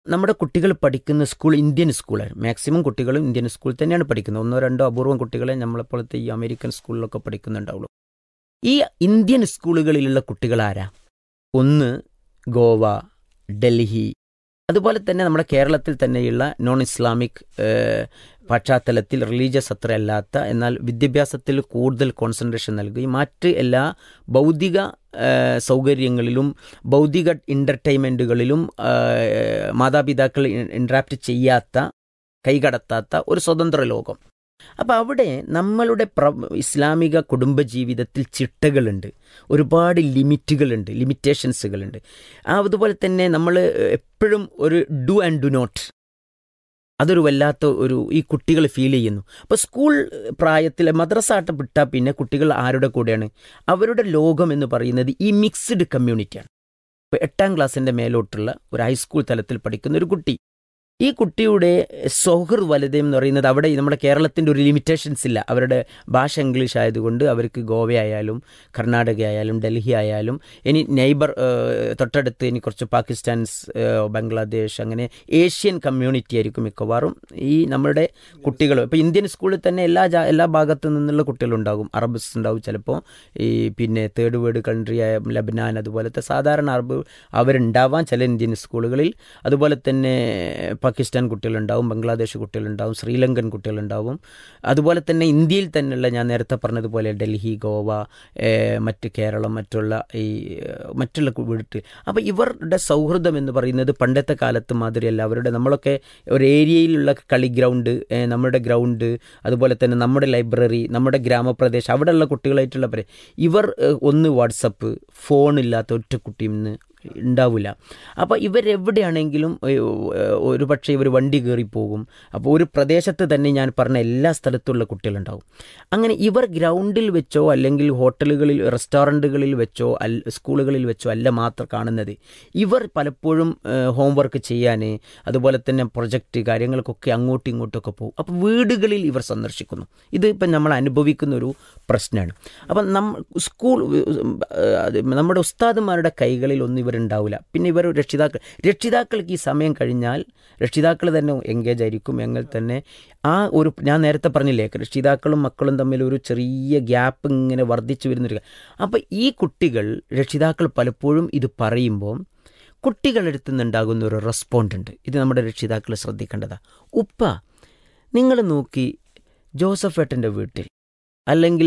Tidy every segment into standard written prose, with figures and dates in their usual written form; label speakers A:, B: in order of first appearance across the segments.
A: നമ്മുടെ കുട്ടികൾ പഠിക്കുന്ന സ്കൂൾ ഇന്ത്യൻ സ്കൂളാണ്. മാക്സിമം കുട്ടികളും ഇന്ത്യൻ സ്കൂളിൽ തന്നെയാണ് പഠിക്കുന്നത്. ഒന്നോ രണ്ടോ അപൂർവം കുട്ടികളെ നമ്മളെപ്പോലത്തെ ഈ അമേരിക്കൻ സ്കൂളിലൊക്കെ പഠിക്കുന്നുണ്ടാവുള്ളൂ. ഈ ഇന്ത്യൻ സ്കൂളുകളിലുള്ള കുട്ടികൾ ആരാ? ഒന്ന് ഗോവ, ഡൽഹി, അതുപോലെ തന്നെ നമ്മുടെ കേരളത്തിൽ തന്നെയുള്ള നോൺ ഇസ്ലാമിക് പശ്ചാത്തലത്തിൽ റിലീജിയസ് അത്ര അല്ലാത്ത എന്നാൽ വിദ്യാഭ്യാസത്തിൽ കൂടുതൽ കോൺസെൻട്രേഷൻ നൽകുകയും മറ്റ് എല്ലാ ഭൗതിക സൗകര്യങ്ങളിലും ഭൗതിക എൻ്റർടൈൻമെൻറ്റുകളിലും മാതാപിതാക്കൾ ഇൻട്രാക്ട് ചെയ്യാത്ത, കൈകടത്താത്ത ഒരു സ്വതന്ത്ര ലോകം. അപ്പോൾ അവിടെ നമ്മളുടെ ഇസ്ലാമിക കുടുംബജീവിതത്തിൽ ചിട്ടകളുണ്ട്, ഒരുപാട് ലിമിറ്റുകളുണ്ട്, ലിമിറ്റേഷൻസുകളുണ്ട്. അതുപോലെ തന്നെ നമ്മൾ എപ്പോഴും ഒരു ഡു ആൻഡ് ഡു നോട്ട്, അതൊരു വല്ലാത്ത ഒരു ഈ കുട്ടികൾ ഫീൽ ചെയ്യുന്നു. അപ്പോൾ സ്കൂൾ പ്രായത്തിൽ മദ്രസാട്ട വിട്ടാൽ പിന്നെ കുട്ടികൾ ആരുടെ കൂടെയാണ്? അവരുടെ ലോകം എന്ന് പറയുന്നത് ഈ മിക്സ്ഡ് കമ്മ്യൂണിറ്റിയാണ്. ഇപ്പോൾ 8ാം ക്ലാസ്സിൻ്റെ മേലോട്ടുള്ള ഒരു ഹൈസ്കൂൾ തലത്തിൽ പഠിക്കുന്ന ഒരു കുട്ടി, ഈ കുട്ടിയുടെ സൗഹൃദ വലയം എന്ന് പറയുന്നത് അവിടെ നമ്മുടെ കേരളത്തിൻ്റെ ഒരു ലിമിറ്റേഷൻസ് ഇല്ല. അവരുടെ ഭാഷ ഇംഗ്ലീഷ് ആയതുകൊണ്ട് അവർക്ക് ഗോവയായാലും കർണാടക ആയാലും ഡൽഹി ആയാലും ഇനി നെയ്ബർ തൊട്ടടുത്ത് ഇനി കുറച്ച് പാകിസ്ഥാൻസ്, ബംഗ്ലാദേശ്, അങ്ങനെ ഏഷ്യൻ കമ്മ്യൂണിറ്റി ആയിരിക്കും മിക്കവാറും ഈ നമ്മുടെ കുട്ടികൾ. ഇപ്പോൾ ഇന്ത്യൻ സ്കൂളിൽ തന്നെ എല്ലാ ഭാഗത്തു നിന്നുള്ള കുട്ടികളുണ്ടാകും. അറബ്സ് ഉണ്ടാവും ചിലപ്പോൾ, ഈ പിന്നെ തേർഡ് വേൾഡ് കൺട്രിയായ ലബനാൻ അതുപോലത്തെ സാധാരണ അറബ് അവരുണ്ടാവാം ചില ഇന്ത്യൻ സ്കൂളുകളിൽ. അതുപോലെ തന്നെ പാകിസ്ഥാൻ കുട്ടികളുണ്ടാവും, ബംഗ്ലാദേശ് കുട്ടികളുണ്ടാവും, ശ്രീലങ്കൻ കുട്ടികളുണ്ടാവും. അതുപോലെ തന്നെ ഇന്ത്യയിൽ തന്നെയുള്ള ഞാൻ നേരത്തെ പറഞ്ഞതുപോലെ ഡൽഹി, ഗോവ, മറ്റ് കേരളം, മറ്റുള്ള വീട്ടിൽ. അപ്പോൾ ഇവരുടെ സൗഹൃദം എന്ന് പറയുന്നത് പണ്ടത്തെ കാലത്ത് മാതിരിയല്ല. നമ്മളൊക്കെ ഒരു ഏരിയയിലുള്ള കളി ഗ്രൗണ്ട്, നമ്മുടെ ഗ്രൗണ്ട്, അതുപോലെ തന്നെ നമ്മുടെ ലൈബ്രറി, നമ്മുടെ ഗ്രാമപ്രദേശം, അവിടെയുള്ള കുട്ടികളായിട്ടുള്ള ഇവർ ഒന്ന് വാട്സപ്പ്, ഫോണില്ലാത്ത ഒറ്റ കുട്ടിയും ഇന്ന് ഉണ്ടാവില്ല. അപ്പോൾ ഇവരെവിടെയാണെങ്കിലും ഒരു പക്ഷേ ഇവർ വണ്ടി കയറിപ്പോകും. അപ്പോൾ ഒരു പ്രദേശത്ത് തന്നെ ഞാൻ പറഞ്ഞ എല്ലാ സ്ഥലത്തുള്ള കുട്ടികളുണ്ടാവും. അങ്ങനെ ഇവർ ഗ്രൗണ്ടിൽ വെച്ചോ അല്ലെങ്കിൽ ഹോട്ടലുകളിൽ, റെസ്റ്റോറൻറ്റുകളിൽ വെച്ചോ സ്കൂളുകളിൽ വെച്ചോ അല്ല മാത്രം കാണുന്നത്. ഇവർ പലപ്പോഴും ഹോംവർക്ക് ചെയ്യാൻ, അതുപോലെ തന്നെ പ്രൊജക്റ്റ് കാര്യങ്ങൾക്കൊക്കെ അങ്ങോട്ടും ഇങ്ങോട്ടൊക്കെ പോകും. അപ്പോൾ വീടുകളിൽ ഇവർ സന്ദർശിക്കുന്നു. ഇത് ഇപ്പം നമ്മൾ അനുഭവിക്കുന്ന ഒരു പ്രശ്നമാണ്. അപ്പം നമ്മുടെ ഉസ്താദുമാരുടെ കൈകളിൽ ഒന്നും ഇവരുണ്ടാവില്ല. പിന്നെ ഇവർ രക്ഷിതാക്കൾക്ക് ഈ സമയം കഴിഞ്ഞാൽ രക്ഷിതാക്കൾ തന്നെ എൻഗേജ് ആയിരിക്കും. എങ്കിൽ തന്നെ ഞാൻ നേരത്തെ പറഞ്ഞില്ലേ, രക്ഷിതാക്കളും മക്കളും തമ്മിൽ ഒരു ചെറിയ ഗ്യാപ്പ് ഇങ്ങനെ വർദ്ധിച്ചു വരുന്നൊരു. അപ്പോൾ ഈ രക്ഷിതാക്കൾ പലപ്പോഴും ഇത് പറയുമ്പോൾ കുട്ടികളെടുത്തു നിന്നുണ്ടാകുന്ന ഒരു റെസ്പോണ്ട് ഉണ്ട്. ഇത് നമ്മുടെ രക്ഷിതാക്കൾ ശ്രദ്ധിക്കേണ്ടതാണ്. ഉപ്പ, നിങ്ങൾ നോക്കി ജോസഫ് ഏട്ടൻ്റെ വീട്ടിൽ അല്ലെങ്കിൽ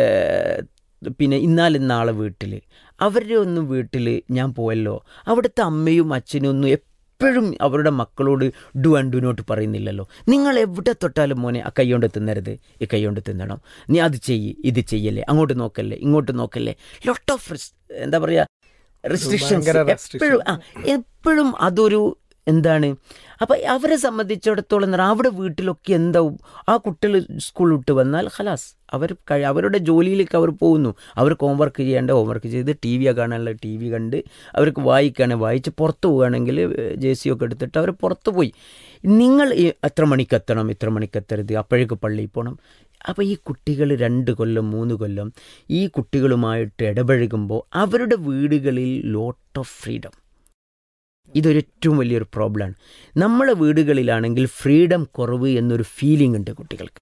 A: പിന്നെ ഇന്നാളെ വീട്ടിൽ, അവരുടെ ഒന്നും വീട്ടിൽ ഞാൻ പോയല്ലോ, അവിടുത്തെ അമ്മയും അച്ഛനും ഒന്നും എപ്പോഴും അവരുടെ മക്കളോട് ഡു ആൻഡ് ഡു നോട്ട് പറയുന്നില്ലല്ലോ. നിങ്ങൾ എവിടെ തൊട്ടാലും മോനെ ആ കൈകൊണ്ട് തിന്നരുത്, ഈ കൈകൊണ്ട് തിന്നണം, നീ അത് ചെയ്യ്, ഇത് ചെയ്യല്ലേ, അങ്ങോട്ട് നോക്കല്ലേ, ഇങ്ങോട്ട് നോക്കല്ലേ, ലോട്ട് ഓഫ് എന്താ പറയുക റെസ്ട്രിക്ഷൻസ് എപ്പോഴും അതൊരു എന്താണ്. അപ്പം അവരെ സംബന്ധിച്ചിടത്തോളം അവിടെ വീട്ടിലൊക്കെ എന്താവും, ആ കുട്ടികൾ സ്കൂൾ വിട്ട് വന്നാൽ ഖലാസ് അവരുടെ ജോലിയിലേക്ക് അവർ പോകുന്നു. അവർക്ക് ഹോംവർക്ക് ചെയ്യേണ്ട ഹോംവർക്ക് ചെയ്ത്, ടി വി കാണാനുള്ള ടി വി കണ്ട്, അവർക്ക് വായിക്കുകയാണെങ്കിൽ വായിച്ച്, പുറത്ത് പോവുകയാണെങ്കിൽ ജേഴ്സിയൊക്കെ എടുത്തിട്ട് അവർ പുറത്ത് പോയി. നിങ്ങൾ എത്ര മണിക്കെത്തണം, ഇത്ര മണിക്കെത്തരുത്, അപ്പോഴേക്ക് പള്ളിയിൽ പോകണം. അപ്പോൾ ഈ കുട്ടികൾ 2 കൊല്ലം 3 കൊല്ലം ഈ കുട്ടികളുമായിട്ട് ഇടപഴകുമ്പോൾ അവരുടെ വീടുകളിൽ ലോട്ട് ഓഫ് ഫ്രീഡം. ഇതൊരു ഏറ്റവും വലിയൊരു പ്രോബ്ലമാണ്. നമ്മളെ വീടുകളിലാണെങ്കിൽ ഫ്രീഡം കുറവ് എന്നൊരു ഫീലിംഗ് ഉണ്ട് കുട്ടികൾക്ക്.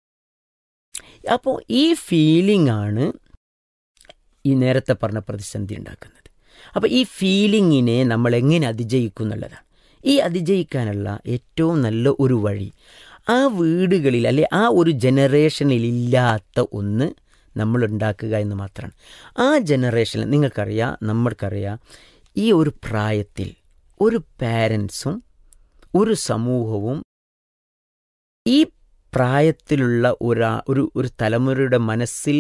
A: അപ്പോൾ ഈ ഫീലിംഗ് ആണ് ഈ നേരത്തെ പറഞ്ഞ പ്രതിസന്ധി ഉണ്ടാക്കുന്നത്. അപ്പോൾ ഈ ഫീലിങ്ങിനെ നമ്മൾ എങ്ങനെ അതിജയിക്കും എന്നുള്ളതാണ്. ഈ അതിജയിക്കാനുള്ള ഏറ്റവും നല്ല ഒരു വഴി ആ വീടുകളിൽ അല്ലെ ആ ഒരു ജനറേഷനിലില്ലാത്ത ഒന്ന് നമ്മൾ ഉണ്ടാക്കുക എന്ന് മാത്രമാണ്. ആ ജനറേഷനിൽ നമ്മൾക്കറിയാം ഈ ഒരു പ്രായത്തിൽ ഒരു പാരൻസും ഒരു സമൂഹവും ഈ പ്രായത്തിലുള്ള ഒരു തലമുറയുടെ മനസ്സിൽ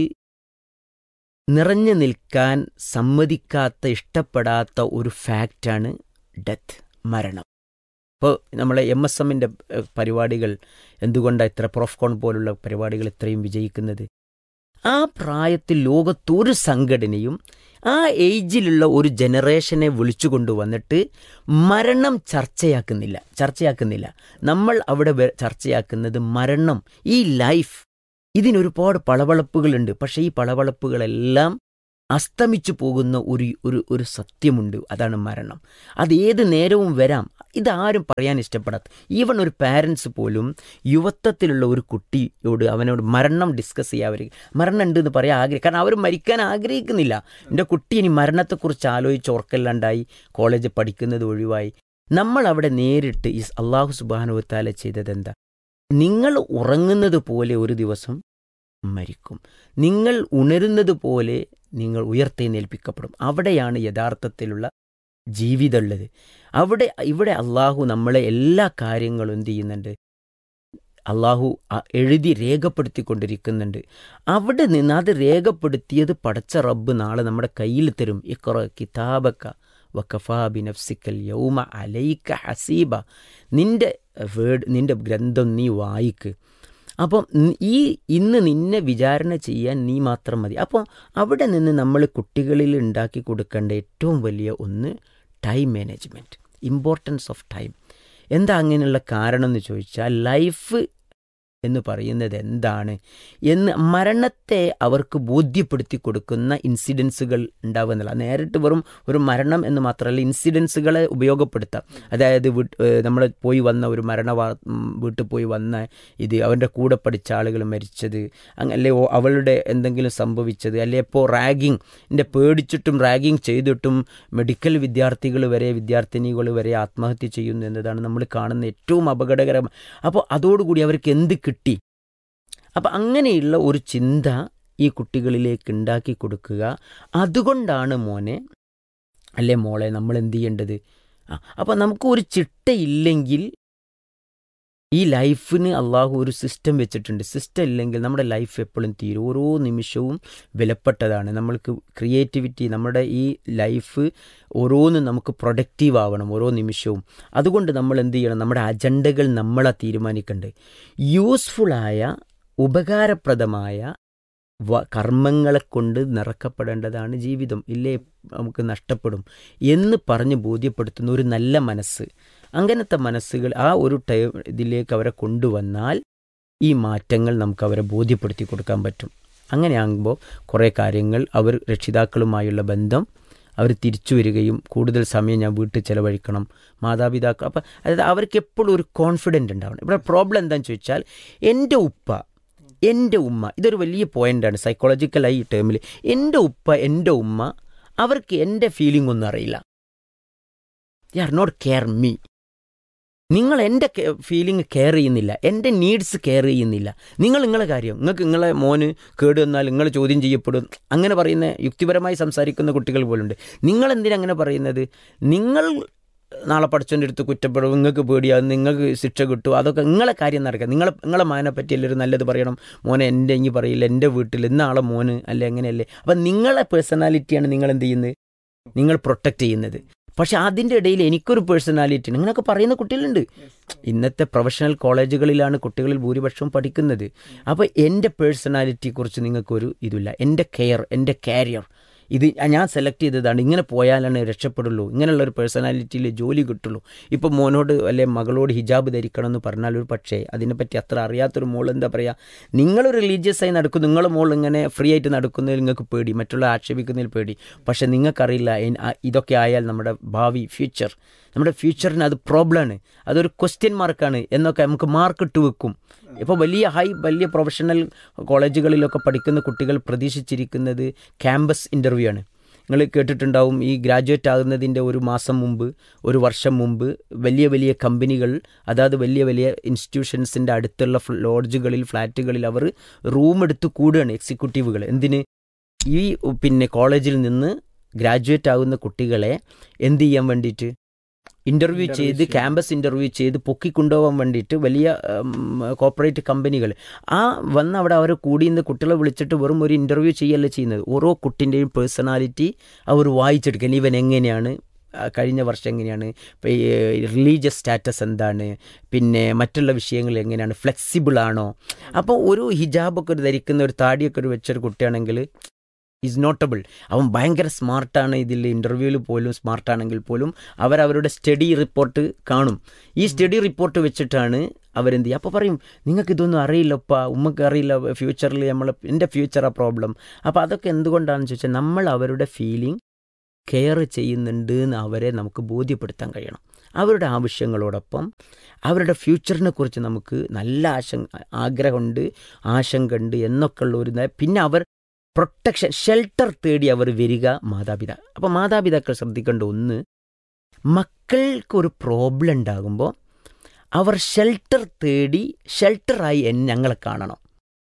A: നിറഞ്ഞു നിൽക്കാൻ സമ്മതിക്കാത്ത, ഇഷ്ടപ്പെടാത്ത ഒരു ഫാക്റ്റാണ് ഡെത്ത്, മരണം. ഇപ്പോൾ നമ്മളെ MSMൻ്റെ പരിപാടികൾ എന്തുകൊണ്ടാണ് ഇത്ര പ്രോഫ്കോൺ പോലുള്ള പരിപാടികൾ ഇത്രയും വിജയിക്കുന്നത്? ആ പ്രായത്തിൽ ലോകത്തൊരു സംഘടനയും ആ ഏജിലുള്ള ഒരു ജനറേഷനെ വിളിച്ചു കൊണ്ടുവന്നിട്ട് മരണം ചർച്ചയാക്കുന്നില്ല. നമ്മൾ അവിടെ ചർച്ചയാക്കുന്നത് മരണം, ഈ ലൈഫ്. ഇതിനൊരുപാട് പളവളപ്പുകളുണ്ട്. പക്ഷേ ഈ പളവളപ്പുകളെല്ലാം അസ്തമിച്ചു പോകുന്ന ഒരു ഒരു ഒരു സത്യമുണ്ട്, അതാണ് മരണം. അത് ഏത് നേരവും വരാം. ഇതാരും പറയാൻ ഇഷ്ടപ്പെടാത്ത, ഈവൺ ഒരു പാരൻസ് പോലും യുവത്വത്തിലുള്ള ഒരു കുട്ടിയോട് അവനോട് മരണം ഡിസ്കസ് ചെയ്യാൻ മരണം ഉണ്ട് എന്ന് പറയാൻ കാരണം അവർ മരിക്കാൻ ആഗ്രഹിക്കുന്നില്ല. എൻ്റെ കുട്ടി ഇനി മരണത്തെക്കുറിച്ച് ആലോചിച്ച് ഓർക്കല്ലാണ്ടായി കോളേജ് പഠിക്കുന്നത് ഒഴിവായി. നമ്മൾ അവിടെ നേരിട്ട് ഈ അള്ളാഹു സുബ്ഹാനഹു വ തആല ചെയ്തതെന്താ? നിങ്ങൾ ഉറങ്ങുന്നത് പോലെ ഒരു ദിവസം മരിക്കും, നിങ്ങൾ ഉണരുന്നത് പോലെ നിങ്ങൾ ഉയർത്തെഴുന്നേൽപ്പിക്കപ്പെടും. അവിടെയാണ് യഥാർത്ഥത്തിലുള്ള ജീവിതമുള്ളത്. ഇവിടെ അള്ളാഹു നമ്മളെ എല്ലാ കാര്യങ്ങളും എന്ത് ചെയ്യുന്നുണ്ട്? അള്ളാഹു എഴുതി രേഖപ്പെടുത്തിക്കൊണ്ടിരിക്കുന്നുണ്ട്. അവിടെ നിന്ന് അത് രേഖപ്പെടുത്തിയത് പടച്ച റബ്ബ് നാളെ നമ്മുടെ കയ്യിൽ തരും. ഇഖ്റ കിതാബക വകഫാ ബിനഫ്സിക്കൽ യൗമ അലൈക ഹസീബ. നിന്റെ ഗ്രന്ഥം നീ വായിക്ക്. അപ്പം ഇന്ന് നിന്നെ വിചാരണ ചെയ്യാൻ നീ മാത്രം മതി. അപ്പോൾ അവിടെ നിന്ന് നമ്മൾ കുട്ടികളിൽ ഉണ്ടാക്കി കൊടുക്കേണ്ട ഏറ്റവും വലിയ ഒന്ന് time management, importance of time. എന്താ അങ്ങനെയുള്ള കാരണം എന്ന് ചോദിച്ചാൽ, ലൈഫ് എന്ന് പറയുന്നത് എന്താണ് എന്ന് മരണത്തെ അവർക്ക് ബോധ്യപ്പെടുത്തി കൊടുക്കുന്ന ഇൻസിഡൻസുകൾ ഉണ്ടാവുന്നില്ല. നേരിട്ട് വെറും ഒരു മരണം എന്ന് മാത്രമല്ല, ഇൻസിഡൻസുകളെ ഉപയോഗപ്പെടുത്താം. അതായത് നമ്മൾ പോയി വന്ന ഒരു വീട്ടിൽ പോയി വന്ന ഇത്, അവൻ്റെ കൂടെ പഠിച്ച ആളുകൾ മരിച്ചത്, അല്ലെ അവളുടെ എന്തെങ്കിലും സംഭവിച്ചത്, അല്ലെ ഇപ്പോൾ റാഗിങ്ങിൻ്റെ പേടിച്ചിട്ടും റാഗിങ് ചെയ്തിട്ടും മെഡിക്കൽ വിദ്യാർത്ഥിനികൾ വരെ ആത്മഹത്യ ചെയ്യുന്നു എന്നതാണ് നമ്മൾ കാണുന്ന ഏറ്റവും അപകടകരം. അപ്പോൾ അതോടുകൂടി അവർക്ക് എന്ത് കിട്ടി? അപ്പം അങ്ങനെയുള്ള ഒരു ചിന്ത ഈ കുട്ടികളിലേക്ക് ഉണ്ടാക്കി കൊടുക്കുക. അതുകൊണ്ടാണ് മോനെ അല്ലേ മോളെ നമ്മൾ എന്ത് ചെയ്യേണ്ടത്? അപ്പം നമുക്ക് ഒരു ചിട്ടയില്ലെങ്കിൽ ഈ ലൈഫിന് അള്ളാഹു ഒരു സിസ്റ്റം വെച്ചിട്ടുണ്ട്. സിസ്റ്റം ഇല്ലെങ്കിൽ നമ്മുടെ ലൈഫ് എപ്പോഴും തീരും. ഓരോ നിമിഷവും വിലപ്പെട്ടതാണ്. നമ്മൾക്ക് ക്രിയേറ്റിവിറ്റി, നമ്മുടെ ഈ ലൈഫ് ഓരോന്നും നമുക്ക് പ്രൊഡക്റ്റീവ് ആവണം ഓരോ നിമിഷവും. അതുകൊണ്ട് നമ്മൾ എന്ത് ചെയ്യണം? നമ്മുടെ അജണ്ടകൾ നമ്മളെ തീരുമാനിക്കേണ്ടത്. യൂസ്ഫുള്ളായ ഉപകാരപ്രദമായ കർമ്മങ്ങളെ കൊണ്ട് നിറക്കപ്പെടേണ്ടതാണ് ജീവിതം. ഇല്ലേ നമുക്ക് നഷ്ടപ്പെടും എന്ന് പറഞ്ഞ് ബോധ്യപ്പെടുത്തുന്ന ഒരു നല്ല മനസ്സ്, അങ്ങനത്തെ മനസ്സുകൾ ആ ഒരു ഇതിലേക്ക് അവരെ കൊണ്ടുവന്നാൽ ഈ മാറ്റങ്ങൾ നമുക്ക് അവരെ ബോധ്യപ്പെടുത്തി കൊടുക്കാൻ പറ്റും. അങ്ങനെയാകുമ്പോൾ കുറേ കാര്യങ്ങൾ രക്ഷിതാക്കളുമായുള്ള ബന്ധം അവർ തിരിച്ചു വരികയും കൂടുതൽ സമയം ഞാൻ വീട്ടിൽ ചിലവഴിക്കണം, മാതാപിതാക്കൾ. അപ്പം അതായത് അവർക്ക് എപ്പോഴും ഒരു കോൺഫിഡൻറ്റ് ഉണ്ടാവണം. ഇവിടെ പ്രോബ്ലം എന്താണെന്ന് ചോദിച്ചാൽ, എൻ്റെ ഉപ്പ എൻ്റെ ഉമ്മ, ഇതൊരു വലിയ പോയിൻ്റാണ് സൈക്കോളജിക്കലായി ഈ ടേമിൽ. എൻ്റെ ഉപ്പ എൻ്റെ ഉമ്മ അവർക്ക് എൻ്റെ ഫീലിംഗ് ഒന്നും അറിയില്ല. They are not care me. നിങ്ങൾ എൻ്റെ ഫീലിംഗ് കെയർ ചെയ്യുന്നില്ല, എൻ്റെ നീഡ്സ് കെയർ ചെയ്യുന്നില്ല. നിങ്ങളെ കാര്യം, നിങ്ങളെ മോന് കേട് വന്നാൽ നിങ്ങൾ ചോദ്യം ചെയ്യപ്പെടും. അങ്ങനെ പറയുന്ന യുക്തിപരമായി സംസാരിക്കുന്ന കുട്ടികൾ പോലുണ്ട്. നിങ്ങളെന്തിനങ്ങനെ പറയുന്നത്? നിങ്ങൾ നാളെ പഠിച്ചവൻ്റെ അടുത്ത് കുറ്റപ്പെടും, നിങ്ങൾക്ക് പേടിയാകും, നിങ്ങൾക്ക് ശിക്ഷ കിട്ടും, അതൊക്കെ നിങ്ങളെ കാര്യം നടക്കുക. നിങ്ങളെ മാനെ പറ്റി എല്ലാവരും നല്ലത് പറയണം. മോനെ എൻ്റെ ഇങ്ങി പറയില്ല, എൻ്റെ വീട്ടിൽ ഇന്നാളെ മോന് അല്ലേ അങ്ങനെയല്ലേ. അപ്പം നിങ്ങളെ പേഴ്സണാലിറ്റിയാണ് നിങ്ങൾ എന്ത് ചെയ്യുന്നത്? നിങ്ങൾ പ്രൊട്ടക്റ്റ് ചെയ്യുന്നത്. പക്ഷെ അതിൻ്റെ ഇടയിൽ എനിക്കൊരു പേഴ്സണാലിറ്റി അങ്ങനെയൊക്കെ പറയുന്ന കുട്ടികളുണ്ട്. ഇന്നത്തെ പ്രൊഫഷണൽ കോളേജുകളിലാണ് കുട്ടികളിൽ ഭൂരിപക്ഷവും പഠിക്കുന്നത്. അപ്പോൾ എൻ്റെ പേഴ്സണാലിറ്റിയെക്കുറിച്ച് നിങ്ങൾക്കൊരു ഇതില്ല. എൻ്റെ കെയർ, എൻ്റെ കാരിയർ, ഇത് ഞാൻ സെലക്ട് ചെയ്തതാണ്, ഇങ്ങനെ പോയാലാണ് രക്ഷപ്പെടുള്ളൂ, ഇങ്ങനെയുള്ളൊരു പേഴ്സണാലിറ്റിയിൽ ജോലി കിട്ടുള്ളൂ. ഇപ്പോൾ മോനോട് അല്ലെ മകളോട് ഹിജാബ് ധരിക്കണം എന്ന് പറഞ്ഞാൽ ഒരു പക്ഷേ അതിനെപ്പറ്റി അത്ര അറിയാത്തൊരു മോൾ എന്താ പറയുക, നിങ്ങൾ റിലീജിയസ് ആയി നടക്കുന്നു, നിങ്ങളെ മോൾ ഇങ്ങനെ ഫ്രീ ആയിട്ട് നടക്കുന്നതിൽ നിങ്ങൾക്ക് പേടി, മറ്റുള്ള ആക്ഷേപിക്കുന്നതിൽ പേടി. പക്ഷേ നിങ്ങൾക്കറിയില്ല ഇതൊക്കെ ആയാൽ നമ്മുടെ ഭാവി നമ്മുടെ ഫ്യൂച്ചറിന് അത് പ്രോബ്ലമാണ്, അതൊരു ക്വസ്റ്റ്യൻ മാർക്കാണ് എന്നൊക്കെ നമുക്ക് മാർക്കിട്ട് വെക്കും. ഇപ്പോൾ വലിയ പ്രൊഫഷണൽ കോളേജുകളിലൊക്കെ പഠിക്കുന്ന കുട്ടികൾ പ്രതീക്ഷിച്ചിരിക്കുന്നത് ക്യാമ്പസ് ഇൻ്റർവ്യൂ ആണ്. നിങ്ങൾ കേട്ടിട്ടുണ്ടാവും, ഈ ഗ്രാജുവേറ്റ് ആകുന്നതിൻ്റെ ഒരു മാസം മുമ്പ്, ഒരു വർഷം മുമ്പ് വലിയ കമ്പനികൾ, അതായത് വലിയ ഇൻസ്റ്റിറ്റ്യൂഷൻസിൻ്റെ അടുത്തുള്ള ലോഡ്ജുകളിൽ, ഫ്ലാറ്റുകളിൽ അവർ റൂം എടുത്ത് കൂടുകയാണ് എക്സിക്യൂട്ടീവുകൾ. എന്തിന്? ഈ കോളേജിൽ നിന്ന് ഗ്രാജുവേറ്റ് ആകുന്ന കുട്ടികളെ എന്ത് ചെയ്യാൻ വേണ്ടിയിട്ട്? ഇൻ്റർവ്യൂ ചെയ്ത്, ക്യാമ്പസ് ഇൻ്റർവ്യൂ ചെയ്ത് പൊക്കിക്കൊണ്ടുപോകാൻ വേണ്ടിയിട്ട് വലിയ കോർപ്പറേറ്റ് കമ്പനികൾ അവിടെ അവർ കൂടിയുന്ന കുട്ടികളെ വിളിച്ചിട്ട് വെറും ഒരു ഇൻ്റർവ്യൂ ചെയ്യല്ല ചെയ്യുന്നത്. ഓരോ കുട്ടിൻ്റെയും പേഴ്സണാലിറ്റി അവർ വായിച്ചെടുക്കാൻ, ഇവൻ എങ്ങനെയാണ്, കഴിഞ്ഞ വർഷം എങ്ങനെയാണ്, റിലീജിയസ് സ്റ്റാറ്റസ് എന്താണ്, പിന്നെ മറ്റുള്ള വിഷയങ്ങൾ എങ്ങനെയാണ്, ഫ്ലെക്സിബിൾ ആണോ. അപ്പോൾ ഒരു ഹിജാബൊക്കെ ധരിക്കുന്ന, ഒരു താടിയൊക്കെ വെച്ചൊരു കുട്ടിയാണെങ്കിൽ ഈസ് നോട്ടബിൾ. അവൻ ഭയങ്കര സ്മാർട്ടാണ്, ഇതിൽ ഇൻ്റർവ്യൂവിൽ പോലും സ്മാർട്ടാണെങ്കിൽ പോലും അവരവരുടെ സ്റ്റഡി റിപ്പോർട്ട് കാണും. ഈ സ്റ്റഡി റിപ്പോർട്ട് വെച്ചിട്ടാണ് അവരെന്ത് ചെയ്യുക. അപ്പോൾ പറയും നിങ്ങൾക്ക് ഇതൊന്നും അറിയില്ലപ്പാ, ഉമ്മക്ക് അറിയില്ല, ഫ്യൂച്ചറിൽ എൻ്റെ ഫ്യൂച്ചറാ പ്രോബ്ലം. അപ്പോൾ അതൊക്കെ എന്തുകൊണ്ടാണെന്ന് ചോദിച്ചാൽ നമ്മൾ അവരുടെ ഫീലിംഗ് കെയർ ചെയ്യുന്നുണ്ട് എന്ന് അവരെ നമുക്ക് ബോധ്യപ്പെടുത്താൻ കഴിയണം. അവരുടെ ആവശ്യങ്ങളോടൊപ്പം അവരുടെ ഫ്യൂച്ചറിനെ കുറിച്ച് നമുക്ക് നല്ല ആഗ്രഹമുണ്ട്, ആശങ്കയുണ്ട് എന്നൊക്കെ ഉള്ള ഒരു പിന്നെ അവർ പ്രൊട്ടക്ഷൻ, ഷെൽട്ടർ തേടി അവർ വരിക മാതാപിതാക്കൾ. അപ്പോൾ മാതാപിതാക്കൾ ശ്രദ്ധിക്കേണ്ട ഒന്ന്, മക്കൾക്കൊരു പ്രോബ്ലം ഉണ്ടാകുമ്പോൾ അവർ ഷെൽട്ടർ തേടി ഷെൽട്ടറായി ഞങ്ങളെ കാണണം.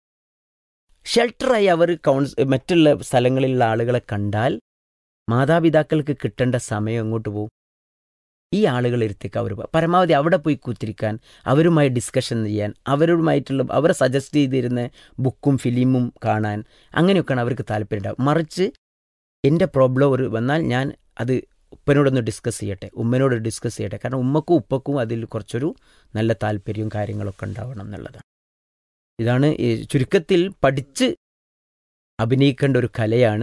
A: ഷെൽട്ടറായി അവർ മറ്റുള്ള സ്ഥലങ്ങളിലുള്ള ആളുകളെ കണ്ടാൽ മാതാപിതാക്കൾക്ക് കിട്ടേണ്ട സമയം എങ്ങോട്ട് പോകും? ഈ ആളുകൾ ഇരുത്തേക്ക് അവർ പരമാവധി അവിടെ പോയി കുത്തിരിക്കാൻ, അവരുമായി ഡിസ്കഷൻ ചെയ്യാൻ, അവരുമായിട്ടുള്ള അവരെ സജസ്റ്റ് ചെയ്തിരുന്ന ബുക്കും ഫിലിമും കാണാൻ, അങ്ങനെയൊക്കെയാണ് അവർക്ക് താല്പര്യം ഉണ്ടാവും. മറിച്ച് എൻ്റെ പ്രോബ്ലം വന്നാൽ ഞാൻ അത് ഉപ്പനോടൊന്ന് ഡിസ്കസ് ചെയ്യട്ടെ, ഉമ്മനോട് ഡിസ്കസ് ചെയ്യട്ടെ. കാരണം ഉമ്മക്കും ഉപ്പക്കും അതിൽ കുറച്ചൊരു നല്ല താല്പര്യവും കാര്യങ്ങളൊക്കെ ഉണ്ടാവണം എന്നുള്ളതാണ്. ഇതാണ് ചുരുക്കത്തിൽ പഠിച്ച് അഭിനയിക്കേണ്ട ഒരു കലയാണ്.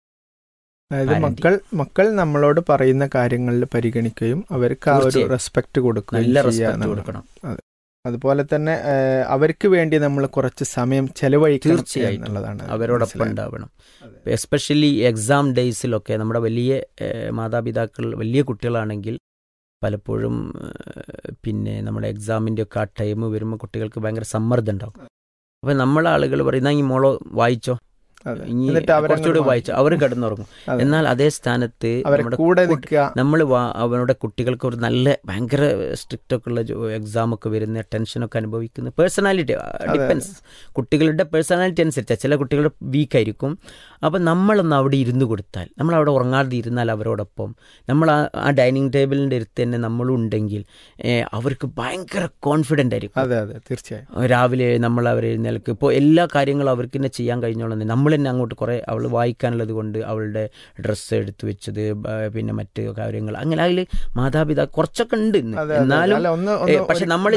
B: അതായത് മക്കൾ നമ്മളോട് പറയുന്ന കാര്യങ്ങളിൽ പരിഗണിക്കുകയും അവർക്ക് ആ ഒരു റെസ്പെക്ട് കൊടുക്കണം. അതുപോലെ തന്നെ അവർക്ക് വേണ്ടി നമ്മൾ കുറച്ച് സമയം ചെലവഴിക്കണം.
A: തീർച്ചയായിട്ടും അവരോടൊപ്പം ഉണ്ടാവണം. എസ്പെഷ്യലി എക്സാം ഡേയ്സിലൊക്കെ നമ്മുടെ വലിയ മാതാപിതാക്കൾ വലിയ കുട്ടികളാണെങ്കിൽ പലപ്പോഴും പിന്നെ നമ്മുടെ എക്സാമിൻ്റെ ഒക്കെ ആ ടൈം വരുമ്പോൾ കുട്ടികൾക്ക് ഭയങ്കര സമ്മർദ്ദം ഉണ്ടാവും. അപ്പം നമ്മളെ ആളുകൾ പറയുന്ന ഈ മോളോ വായിച്ചോ, കുറച്ചുകൂടി വായിച്ചു, അവർ കിടന്നുറങ്ങും. എന്നാൽ അതേ സ്ഥാനത്ത് നമ്മൾ അവരുടെ കുട്ടികൾക്ക് ഒരു നല്ല ഭയങ്കര സ്ട്രിക്റ്റ് ഒക്കെ ഉള്ള എക്സാമൊക്കെ വരുന്ന ടെൻഷനൊക്കെ അനുഭവിക്കുന്ന പേഴ്സണാലിറ്റി ഡിപ്പെൻസ്, കുട്ടികളുടെ പേഴ്സണാലിറ്റി അനുസരിച്ച് ചില കുട്ടികളുടെ വീക്കായിരിക്കും. അപ്പം നമ്മളൊന്ന് അവിടെ ഇരുന്ന് കൊടുത്താൽ, നമ്മളവിടെ ഉറങ്ങാതെ ഇരുന്നാൽ അവരോടൊപ്പം നമ്മൾ ആ ഡൈനിങ് ടേബിളിൻ്റെ അടുത്ത് തന്നെ നമ്മളുണ്ടെങ്കിൽ അവർക്ക് ഭയങ്കര കോൺഫിഡൻ്റ് ആയിരിക്കും.
B: തീർച്ചയായും
A: രാവിലെ നമ്മൾ അവർ എഴുന്നേൽക്ക് ഇപ്പോൾ എല്ലാ കാര്യങ്ങളും അവർക്ക് തന്നെ ചെയ്യാൻ കഴിഞ്ഞോളൂ. നമ്മൾ തന്നെ അങ്ങോട്ട് കുറേ അവൾ വായിക്കാനുള്ളത് കൊണ്ട് അവളുടെ ഡ്രസ്സ് എടുത്തു വെച്ചത്, പിന്നെ മറ്റ് കാര്യങ്ങൾ, അങ്ങനെ അതിൽ മാതാപിതാക്കൾ കുറച്ചൊക്കെ ഉണ്ട്. എന്നാലും പക്ഷെ നമ്മൾ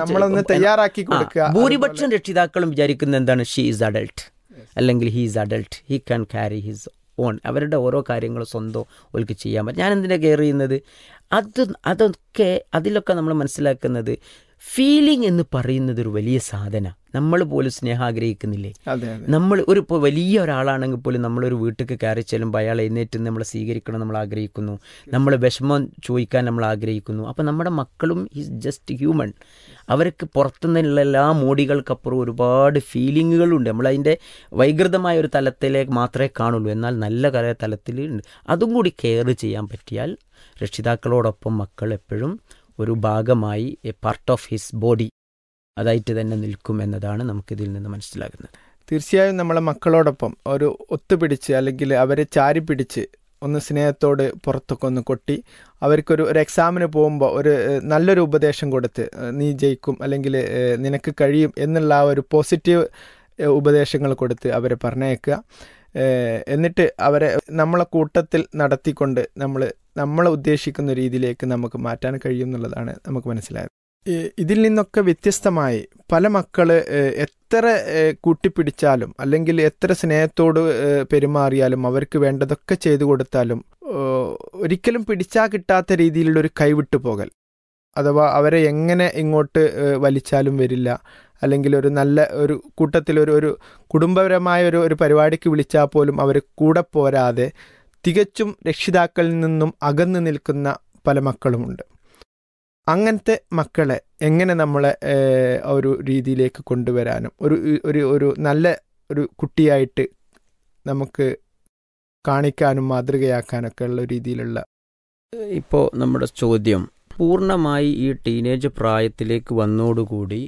A: ഭൂരിപക്ഷം രക്ഷിതാക്കളും വിചാരിക്കുന്നത് എന്താണ്? ഷീ ഈസ് അഡൾട്ട് അല്ലെങ്കിൽ he is adult, he can carry his own. അവരുടെ ഓരോ കാര്യങ്ങളും സ്വന്തം അവർക്ക് ചെയ്യാൻ പറ്റും. ഞാൻ എന്തിനാണ് കെയർ ചെയ്യുന്നത്? അതിലൊക്കെ നമ്മൾ മനസ്സിലാക്കുന്നത് ഫീലിംഗ് എന്ന് പറയുന്നത് ഒരു വലിയ സാധന. നമ്മൾ പോലും സ്നേഹം ആഗ്രഹിക്കുന്നില്ലേ? നമ്മൾ ഇപ്പോൾ വലിയ ഒരാളാണെങ്കിൽ പോലും നമ്മളൊരു വീട്ടിലേക്ക് കയറി ചെല്ലുമ്പോൾ അയാൾ എഴുന്നേറ്റ് നമ്മളെ സ്വീകരിക്കണം നമ്മൾ ആഗ്രഹിക്കുന്നു, നമ്മൾ വിഷമം ചോദിക്കാൻ നമ്മൾ ആഗ്രഹിക്കുന്നു. അപ്പോൾ നമ്മുടെ മക്കളും ഈസ് ജസ്റ്റ് ഹ്യൂമൻ. അവർക്ക് പുറത്തുനിന്നുള്ള എല്ലാ മോടികൾക്കപ്പുറം ഒരുപാട് ഫീലിങ്ങുകളുണ്ട്. നമ്മളതിൻ്റെ വൈകൃതമായ ഒരു തലത്തിലേക്ക് മാത്രമേ കാണുള്ളൂ. എന്നാൽ നല്ല തലത്തിൽ ഉണ്ട്. അതും കൂടി കെയർ ചെയ്യാൻ പറ്റിയാൽ രക്ഷിതാക്കളോടൊപ്പം മക്കൾ എപ്പോഴും ഒരു ഭാഗമായി A part of his body അതായിട്ട് തന്നെ നിൽക്കും എന്നതാണ് നമുക്കിതിൽ നിന്ന് മനസ്സിലാകുന്നത്.
B: തീർച്ചയായും നമ്മളെ മക്കളോടൊപ്പം ഒരു ഒത്തുപിടിച്ച് അല്ലെങ്കിൽ അവരെ ചാരി പിടിച്ച് ഒന്ന് സ്നേഹത്തോട് പുറത്തൊക്കെ ഒന്ന് കൊട്ടി അവർക്കൊരു എക്സാമിന് പോകുമ്പോൾ ഒരു നല്ലൊരു ഉപദേശം കൊടുത്ത് നീ ജയിക്കും അല്ലെങ്കിൽ നിനക്ക് കഴിയും എന്നുള്ള ആ ഒരു പോസിറ്റീവ് ഉപദേശങ്ങൾ കൊടുത്ത് അവരെ പറഞ്ഞയക്കുക. എന്നിട്ട് അവരെ നമ്മളെ കൂട്ടത്തിൽ നടത്തിക്കൊണ്ട് നമ്മൾ ഉദ്ദേശിക്കുന്ന രീതിയിലേക്ക് നമുക്ക് മാറ്റാൻ കഴിയും എന്നുള്ളതാണ് നമുക്ക് മനസ്സിലായത്. ഇതിൽ നിന്നൊക്കെ വ്യത്യസ്തമായി പല മക്കൾ എത്ര കൂട്ടിപ്പിടിച്ചാലും അല്ലെങ്കിൽ എത്ര സ്നേഹത്തോട് പെരുമാറിയാലും അവർക്ക് വേണ്ടതൊക്കെ ചെയ്തു കൊടുത്താലും ഒരിക്കലും പിടിച്ചാൽ കിട്ടാത്ത രീതിയിലുള്ളൊരു കൈവിട്ടു പോകൽ, അഥവാ അവരെ എങ്ങനെ ഇങ്ങോട്ട് വലിച്ചാലും വരില്ല. അല്ലെങ്കിൽ ഒരു നല്ല ഒരു കൂട്ടത്തിൽ ഒരു കുടുംബപരമായ ഒരു പരിപാടിക്ക് വിളിച്ചാൽ പോലും അവർ കൂടെ പോരാതെ തികച്ചും രക്ഷിതാക്കളിൽ നിന്നും അകന്നു നിൽക്കുന്ന പല മക്കളുമുണ്ട്. അങ്ങനത്തെ മക്കളെ എങ്ങനെ നമ്മളെ ഒരു രീതിയിലേക്ക് കൊണ്ടുവരാനും ഒരു നല്ല ഒരു കുട്ടിയായിട്ട് നമുക്ക് കാണിക്കാനും മാതൃകയാക്കാനൊക്കെ ഉള്ള രീതിയിലുള്ള
A: ഇപ്പോൾ നമ്മുടെ ചോദ്യം പൂർണ്ണമായി ഈ ടീനേജ് പ്രായത്തിലേക്ക് വന്നോടുകൂടി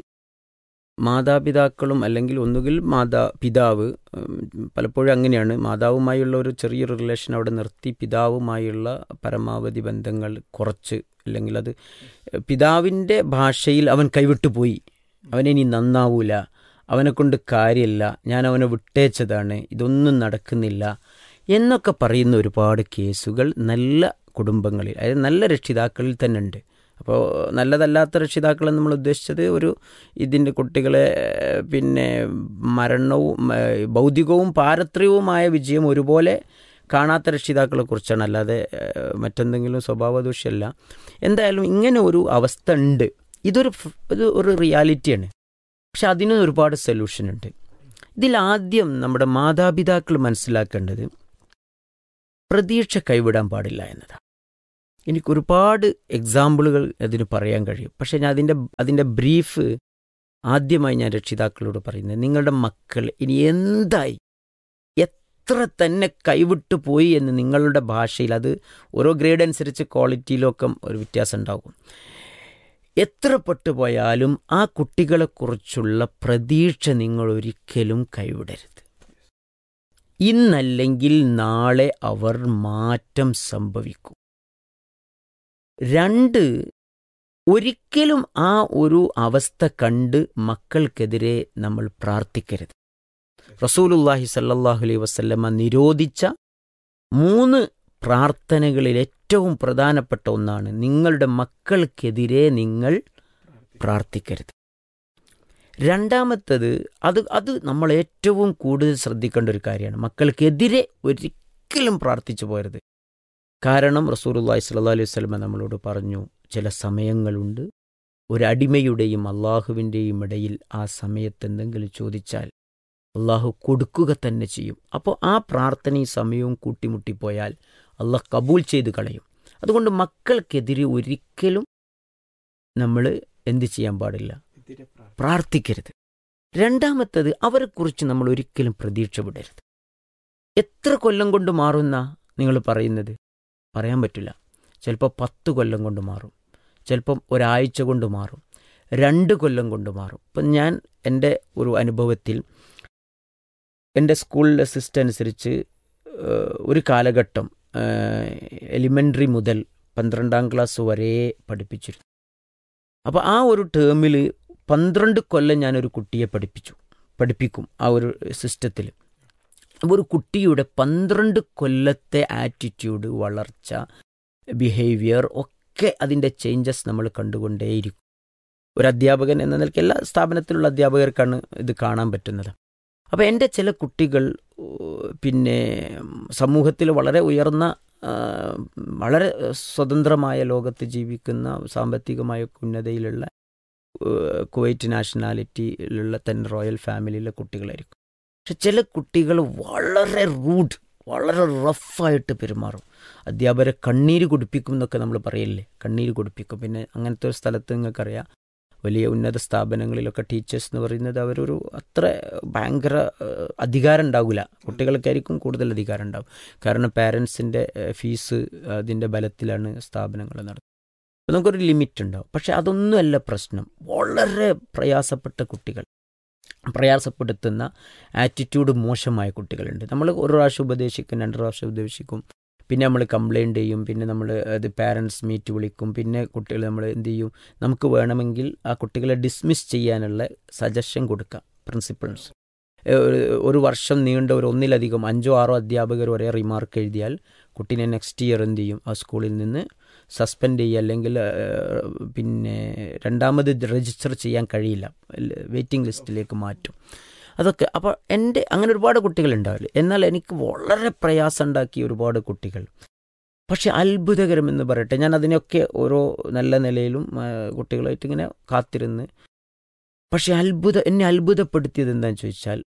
A: മാതാപിതാക്കളും അല്ലെങ്കിൽ ഒന്നുകിൽ പിതാവ്, പലപ്പോഴും അങ്ങനെയാണ്, മാതാവുമായുള്ള ഒരു ചെറിയൊരു റിലേഷൻ അവിടെ നിർത്തി പിതാവുമായുള്ള പരമാവധി ബന്ധങ്ങൾ കുറച്ച്, അല്ലെങ്കിൽ അത് പിതാവിൻ്റെ ഭാഷയിൽ അവൻ കൈവിട്ടുപോയി, അവനിനി നന്നാവൂല, അവനെക്കൊണ്ട് കാര്യമില്ല, ഞാൻ അവനെ വിട്ടേച്ചതാണ്, ഇതൊന്നും നടക്കുന്നില്ല എന്നൊക്കെ പറയുന്ന ഒരുപാട് കേസുകൾ നല്ല കുടുംബങ്ങളിൽ, അതായത് നല്ല രക്ഷിതാക്കളിൽ തന്നെ ഉണ്ട്. അപ്പോൾ നല്ലതല്ലാത്ത രക്ഷിതാക്കളെന്ന് നമ്മൾ ഉദ്ദേശിച്ചത് ഒരു ഇതിൻ്റെ കുട്ടികളെ പിന്നെ മരണവും ഭൗതികവും പാരത്രികവുമായ വിജയം ഒരുപോലെ കാണാത്ത രക്ഷിതാക്കളെ കുറിച്ചാണ്, അല്ലാതെ മറ്റെന്തെങ്കിലും സ്വഭാവദൂഷ്യമല്ല. എന്തായാലും ഇങ്ങനെ ഒരു അവസ്ഥ ഉണ്ട്. ഒരു റിയാലിറ്റിയാണ്. പക്ഷെ അതിന് ഒരുപാട് സൊല്യൂഷൻ ഉണ്ട്. ഇതിലാദ്യം നമ്മുടെ മാതാപിതാക്കൾ മനസ്സിലാക്കേണ്ടത് പ്രതീക്ഷ കൈവിടാൻ പാടില്ല എന്നതാണ്. എനിക്കൊരുപാട് എക്സാമ്പിളുകൾ അതിന് പറയാൻ കഴിയും. പക്ഷേ ഞാൻ അതിൻ്റെ ബ്രീഫ് ആദ്യമായി ഞാൻ രക്ഷിതാക്കളോട് പറയുന്നത്, നിങ്ങളുടെ മക്കൾ ഇനി എന്തായി എത്ര തന്നെ കൈവിട്ടു പോയി എന്ന് നിങ്ങളുടെ ഭാഷയിൽ, അത് ഓരോ ഗ്രേഡ് അനുസരിച്ച് ക്വാളിറ്റിയിലൊക്കെ ഒരു വ്യത്യാസം ഉണ്ടാകും. എത്ര പെട്ടുപോയാലും ആ കുട്ടികളെക്കുറിച്ചുള്ള പ്രതീക്ഷ നിങ്ങൾ ഒരിക്കലും കൈവിടരുത്. ഇന്നല്ലെങ്കിൽ നാളെ അവർ മാറ്റം സംഭവിക്കും. 2, ഒരിക്കലും ആ ഒരു അവസ്ഥ കണ്ട് മക്കൾക്കെതിരെ നമ്മൾ പ്രാർത്ഥിക്കരുത്. റസൂലുള്ളാഹി സ്വല്ലല്ലാഹു അലൈഹി വസല്ലമ നിരോധിച്ച 3 പ്രാർത്ഥനകളിൽ ഏറ്റവും പ്രധാനപ്പെട്ട ഒന്നാണ് നിങ്ങളുടെ മക്കൾക്കെതിരെ നിങ്ങൾ പ്രാർത്ഥിക്കരുത്. രണ്ടാമത്തത്, അത് നമ്മൾ ഏറ്റവും കൂടുതൽ ശ്രദ്ധിക്കേണ്ട ഒരു കാര്യമാണ്. മക്കൾക്കെതിരെ ഒരിക്കലും പ്രാർത്ഥിച്ചു പോകരുത്. കാരണം റസൂലുള്ളാഹി സ്വല്ലല്ലാഹു അലൈഹി വസല്ലമ നമ്മളോട് പറഞ്ഞു, ചില സമയങ്ങളുണ്ട് ഒരടിമയുടെയും അള്ളാഹുവിൻ്റെയും ഇടയിൽ ആ സമയത്ത് എന്തെങ്കിലും ചോദിച്ചാൽ അള്ളാഹു കൊടുക്കുക തന്നെ ചെയ്യും. അപ്പോൾ ആ പ്രാർത്ഥനയും സമയവും കൂട്ടിമുട്ടിപ്പോയാൽ അള്ളാഹ് കബൂൽ ചെയ്ത് കളയും. അതുകൊണ്ട് മക്കൾക്കെതിരെ ഒരിക്കലും നമ്മൾ എന്ത് ചെയ്യാൻ പാടില്ല, പ്രാർത്ഥിക്കരുത്. രണ്ടാമത്തത്, അവരെക്കുറിച്ച് നമ്മൾ ഒരിക്കലും പ്രതീക്ഷ വിടരുത്. എത്ര കൊല്ലം കൊണ്ട് മാറുന്ന നിങ്ങൾ പറയുന്നത് പറയാൻ പറ്റില്ല. ചിലപ്പോൾ 10 കൊല്ലം കൊണ്ട് മാറും, ചിലപ്പം ഒരാഴ്ച കൊണ്ട് മാറും, 2 കൊല്ലം കൊണ്ട് മാറും. ഇപ്പം ഞാൻ എൻ്റെ ഒരു അനുഭവത്തിൽ എൻ്റെ സ്കൂളിലെ സിസ്റ്റം അനുസരിച്ച് ഒരു കാലഘട്ടം എലിമെൻ്ററി മുതൽ 12ാം ക്ലാസ് വരെ പഠിപ്പിച്ചിരുന്നു. അപ്പോൾ ആ ഒരു ടേമിൽ 12 കൊല്ലം ഞാനൊരു കുട്ടിയെ പഠിപ്പിക്കും ആ ഒരു സിസ്റ്റത്തിൽ. അപ്പോൾ ഒരു കുട്ടിയുടെ 12 കൊല്ലത്തെ ആറ്റിറ്റ്യൂഡ്, വളർച്ച, ബിഹേവിയർ ഒക്കെ അതിൻ്റെ ചേഞ്ചസ് നമ്മൾ കണ്ടുകൊണ്ടേയിരിക്കും. ഒരു അധ്യാപകൻ എന്ന നിലയ്ക്ക് എല്ലാ സ്ഥാപനത്തിലുള്ള അധ്യാപകർക്കാണ് ഇത് കാണാൻ പറ്റുന്നത്. അപ്പോൾ എൻ്റെ ചില കുട്ടികൾ പിന്നെ സമൂഹത്തിൽ വളരെ ഉയർന്ന, വളരെ സ്വതന്ത്രമായ ലോകത്ത് ജീവിക്കുന്ന, സാമ്പത്തികമായ ഉന്നതയിലുള്ള കുവൈറ്റ് നാഷണാലിറ്റിയിലുള്ള തന്നെ റോയൽ ഫാമിലിയിലെ കുട്ടികളായിരിക്കും. പക്ഷെ ചില കുട്ടികൾ വളരെ റൂഡ്, വളരെ റഫായിട്ട് പെരുമാറും. അധ്യാപകരെ കണ്ണീര് കുടിപ്പിക്കും എന്നൊക്കെ നമ്മൾ പറയില്ലേ, കണ്ണീര് കുടിപ്പിക്കും. പിന്നെ അങ്ങനത്തെ ഒരു സ്ഥലത്ത് നിങ്ങൾക്കറിയാം, വലിയ ഉന്നത സ്ഥാപനങ്ങളിലൊക്കെ ടീച്ചേഴ്സ് എന്ന് പറയുന്നത് അവരൊരു അത്ര ഭയങ്കര അധികാരം ഉണ്ടാവില്ല. കുട്ടികൾക്കായിരിക്കും കൂടുതൽ അധികാരം ഉണ്ടാവും. കാരണം പാരൻസിൻ്റെ ഫീസ് അതിൻ്റെ ബലത്തിലാണ് സ്ഥാപനങ്ങൾ നടത്തുന്നത്. അപ്പോൾ നമുക്കൊരു ലിമിറ്റ് ഉണ്ടാവും. പക്ഷെ അതൊന്നുമല്ല പ്രശ്നം. വളരെ പ്രയാസപ്പെട്ട കുട്ടികൾ, പ്രയാസപ്പെടുത്തുന്ന ആറ്റിറ്റ്യൂഡ് മോശമായ കുട്ടികളുണ്ട്. നമ്മൾ ഒരു പ്രാവശ്യം ഉപദേശിക്കും, 2 പ്രാവശ്യം ഉപദേശിക്കും, പിന്നെ നമ്മൾ കംപ്ലയിൻ്റ് ചെയ്യും, പിന്നെ നമ്മൾ അത് പാരൻസ് മീറ്റ് വിളിക്കും, പിന്നെ കുട്ടികൾ നമ്മൾ എന്ത് ചെയ്യും, നമുക്ക് വേണമെങ്കിൽ ആ കുട്ടികളെ ഡിസ്മിസ് ചെയ്യാനുള്ള സജഷൻ കൊടുക്കാം. പ്രിൻസിപ്പൾസ് ഒരു വർഷം നീണ്ട ഒരു 1-ലധികം 5-6 അധ്യാപകർ ഒരേ റിമാർക്ക് എഴുതിയാൽ കുട്ടീനെ നെക്സ്റ്റ് ഇയർ എന്ത് ചെയ്യും, ആ സ്കൂളിൽ നിന്ന് സസ്പെൻഡ് ചെയ്യുക, അല്ലെങ്കിൽ പിന്നെ രണ്ടാമത് രജിസ്റ്റർ ചെയ്യാൻ കഴിയില്ല, വെയിറ്റിംഗ് ലിസ്റ്റിലേക്ക് മാറ്റും. അതൊക്കെ അപ്പോൾ എൻ്റെ അങ്ങനെ ഒരുപാട് കുട്ടികളുണ്ടാവില്ല. എന്നാൽ എനിക്ക് വളരെ പ്രയാസം ഉണ്ടാക്കിയ ഒരുപാട് കുട്ടികൾ. പക്ഷെ അത്ഭുതകരമെന്ന് പറയട്ടെ, ഞാൻ അതിനൊക്കെ ഓരോ നല്ല നിലയിലും കുട്ടികളായിട്ട് ഇങ്ങനെ കാത്തിരുന്ന്, പക്ഷെ എന്നെ അത്ഭുതപ്പെടുത്തിയത് എന്താണെന്ന് ചോദിച്ചാൽ,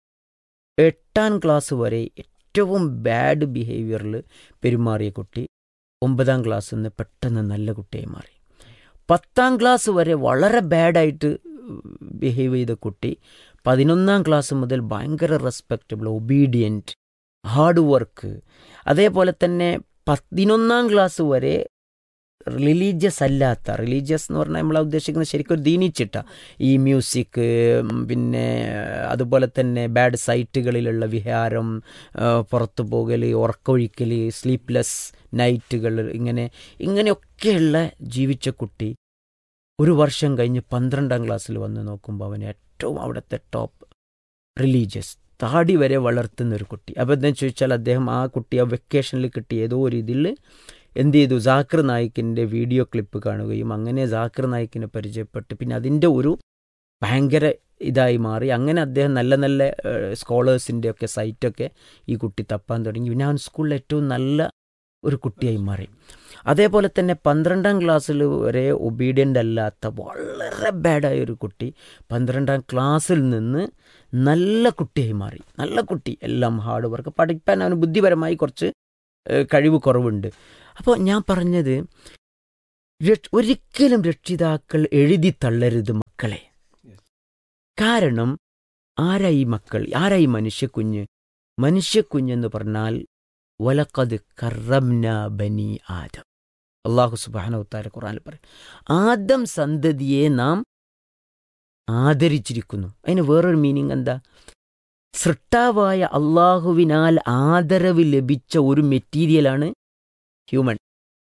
A: 8ാം ക്ലാസ് വരെ ഏറ്റവും ബാഡ് ബിഹേവിയറിൽ പെരുമാറിയ കുട്ടി 9ാം ക്ലാസ്സിൽ നിന്ന് പെട്ടെന്ന് നല്ല കുട്ടിയായി മാറി. 10ാം ക്ലാസ് വരെ വളരെ ബാഡായിട്ട് ബിഹേവ് ചെയ്ത കുട്ടി 11ാം ക്ലാസ് മുതൽ ഭയങ്കര റെസ്പെക്റ്റബിൾ, ഒബീഡിയൻറ്റ്, ഹാർഡ് വർക്ക്. അതേപോലെ തന്നെ 11ാം ക്ലാസ് വരെ റിലീജിയസ് അല്ലാത്ത, റിലീജിയസ് എന്ന് പറഞ്ഞാൽ നമ്മൾ ഉദ്ദേശിക്കുന്നത് ശരിക്കും ഒരു ദീനിച്ചിട്ട, ഈ മ്യൂസിക്, പിന്നെ അതുപോലെ തന്നെ ബാഡ് സൈറ്റുകളിലുള്ള വിഹാരം, പുറത്തു പോകൽ, ഉറക്കമൊഴിക്കൽ, സ്ലീപ്ലെസ് നൈറ്റുകൾ, ഇങ്ങനെയൊക്കെയുള്ള ജീവിച്ച കുട്ടി ഒരു വർഷം കഴിഞ്ഞ് 12ാം ക്ലാസ്സിൽ വന്ന് നോക്കുമ്പോൾ അവൻ ഏറ്റവും അവിടുത്തെ ടോപ്പ് റിലീജിയസ്, താടി വരെ വളർത്തുന്നൊരു കുട്ടി. അപ്പോൾ എന്താണെന്ന് ചോദിച്ചാൽ, അദ്ദേഹം ആ കുട്ടി ആ വെക്കേഷനിൽ കിട്ടിയ ഏതോ ഒരു ഇതിൽ എന്ത് ചെയ്തു, ജാക്കിർ നായിക്കിൻ്റെ വീഡിയോ ക്ലിപ്പ് കാണുകയും അങ്ങനെ ജാക്കിർ നായിക്കിനെ പരിചയപ്പെട്ട് പിന്നെ അതിൻ്റെ ഒരു ഭയങ്കര ഇതായി മാറി. അങ്ങനെ അദ്ദേഹം നല്ല നല്ല സ്കോളേഴ്സിൻ്റെ ഒക്കെ സൈറ്റൊക്കെ ഈ കുട്ടി തപ്പാൻ തുടങ്ങി. പിന്നെ അവൻ സ്കൂളിൽ ഏറ്റവും നല്ല ഒരു കുട്ടിയായി മാറി. അതേപോലെ തന്നെ 12ാം ക്ലാസ്സിൽ വരെ ഒബീഡിയൻ്റ് അല്ലാത്ത വളരെ ബാഡായ ഒരു കുട്ടി 12ാം ക്ലാസ്സിൽ നിന്ന് നല്ല കുട്ടിയായി മാറി. നല്ല കുട്ടി, എല്ലാം ഹാർഡ് വർക്ക്, പഠിക്കാൻ അവന് ബുദ്ധിപരമായി കുറച്ച് കഴിവ് കുറവുണ്ട്. അപ്പോൾ ഞാൻ പറഞ്ഞത്, ഒരിക്കലും രക്ഷിതാക്കൾ എഴുതി തള്ളരുത് മക്കളെ. കാരണം ആരായി മക്കൾ, ആരായി മനുഷ്യക്കുഞ്ഞ്? മനുഷ്യക്കുഞ്ഞെന്ന് പറഞ്ഞാൽ വലഖദ് കറംന ബനി ആദം. അല്ലാഹു സുബ്ഹാനഹു വതആല ഖുർആനിൽ പറയും, ആദം സന്തതിയെ നാം ആദരിച്ചിരിക്കുന്നു. അതിന് വേറൊരു മീനിങ് എന്താ? സൃഷ്ടാവായ അള്ളാഹുവിനാൽ ആദരവ് ലഭിച്ച ഒരു മെറ്റീരിയലാണ് ഹ്യൂമൻ.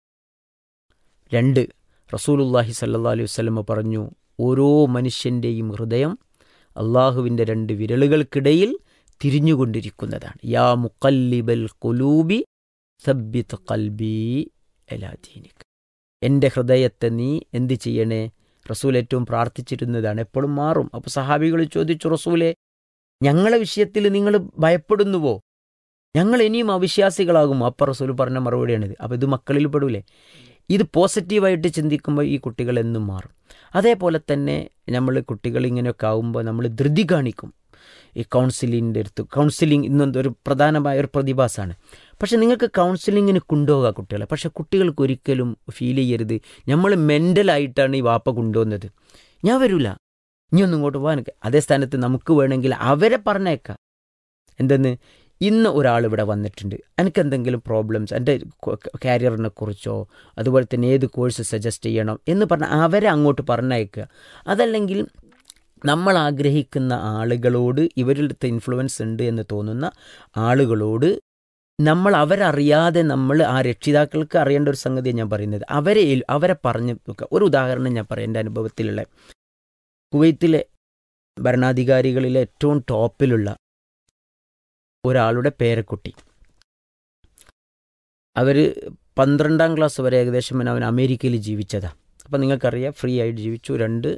A: 2, റസൂലുള്ളാഹി സ്വല്ലല്ലാഹു അലൈഹി വസല്ലം പറഞ്ഞു, ഓരോ മനുഷ്യൻ്റെയും ഹൃദയം അള്ളാഹുവിൻ്റെ 2 വിരലുകൾക്കിടയിൽ തിരിഞ്ഞുകൊണ്ടിരിക്കുന്നതാണ്. യാ മുഖല്ലിബൽ ഖുലൂബി സബ്ബിത് ഖൽബി അലാ ദീനിക. എൻ്റെ ഹൃദയത്തെ നീ എന്ത് ചെയ്യണേ? റസൂൽ ഏറ്റവും പ്രാർത്ഥിച്ചിരുന്നതാണ്, എപ്പോഴും മാറും. അപ്പോൾ സഹാബികൾ ചോദിച്ചു, റസൂലെ, ഞങ്ങളെ വിഷയത്തിൽ നിങ്ങൾ ഭയപ്പെടുന്നുവോ? ഞങ്ങൾ ഇനിയും അവിശ്വാസികളാകുമോ? അപ്പോൾ റസൂൽ പറഞ്ഞ മറുപടിയാണിത്. അപ്പോൾ ഇത് മക്കളിൽ പെടൂലേ? ഇത് പോസിറ്റീവായിട്ട് ചിന്തിക്കുമ്പോൾ ഈ കുട്ടികൾ എന്നും മാറും. അതേപോലെ തന്നെ നമ്മൾ കുട്ടികൾ ഇങ്ങനെയൊക്കെ ആകുമ്പോൾ നമ്മൾ ധൃതി കാണിക്കും. ഈ കൗൺസിലിംഗ് ഇന്നൊരു പ്രധാനമായ ഒരു പ്രതിഭാസമാണ്. പക്ഷെ നിങ്ങൾക്ക് കൗൺസിലിങ്ങിന് കൊണ്ടുപോകുക കുട്ടികളെ. പക്ഷെ കുട്ടികൾക്ക് ഒരിക്കലും ഫീൽ ചെയ്യരുത് നമ്മൾ മെൻ്റലായിട്ടാണ് ഈ വാപ്പ കൊണ്ടുപോകുന്നത്, ഞാൻ വരില്ല, ഇനി ഒന്നും ഇങ്ങോട്ട് പോകാൻ. അതേ സ്ഥാനത്ത് നമുക്ക് വേണമെങ്കിൽ അവരെ പറഞ്ഞേക്കാം. എന്തെന്ന്, ഇന്ന് ഒരാൾ ഇവിടെ വന്നിട്ടുണ്ട്, എനിക്കെന്തെങ്കിലും പ്രോബ്ലംസ്, എൻ്റെ കാരിയറിനെ കുറിച്ചോ അതുപോലെ തന്നെ ഏത് കോഴ്സ് സജസ്റ്റ് ചെയ്യണം എന്ന് പറഞ്ഞാൽ അവരെ അങ്ങോട്ട് പറഞ്ഞയക്കുക. അതല്ലെങ്കിൽ നമ്മൾ ആഗ്രഹിക്കുന്ന ആളുകളോട്, ഇവരുടെ ഇൻഫ്ലുവൻസ് ഉണ്ട് എന്ന് തോന്നുന്ന ആളുകളോട് അവരറിയാതെ നമ്മൾ ആ രക്ഷിതാക്കൾക്ക് അറിയേണ്ട ഒരു സംഗതി ഞാൻ പറയുന്നത്, അവരെ പറഞ്ഞു നോക്കുക. ഒരു ഉദാഹരണം ഞാൻ പറയാം എൻ്റെ അനുഭവത്തിലുള്ള. കുവൈത്തിലെ ഭരണാധികാരികളിലെ ഏറ്റവും ടോപ്പിലുള്ള ഒരാളുടെ പേരക്കുട്ടി, അവർ 12ാം ക്ലാസ് വരെ ഏകദേശം അവൻ അമേരിക്കയിൽ ജീവിച്ചതാണ്. അപ്പം നിങ്ങൾക്കറിയാം, ഫ്രീ ആയിട്ട് ജീവിച്ചു. 2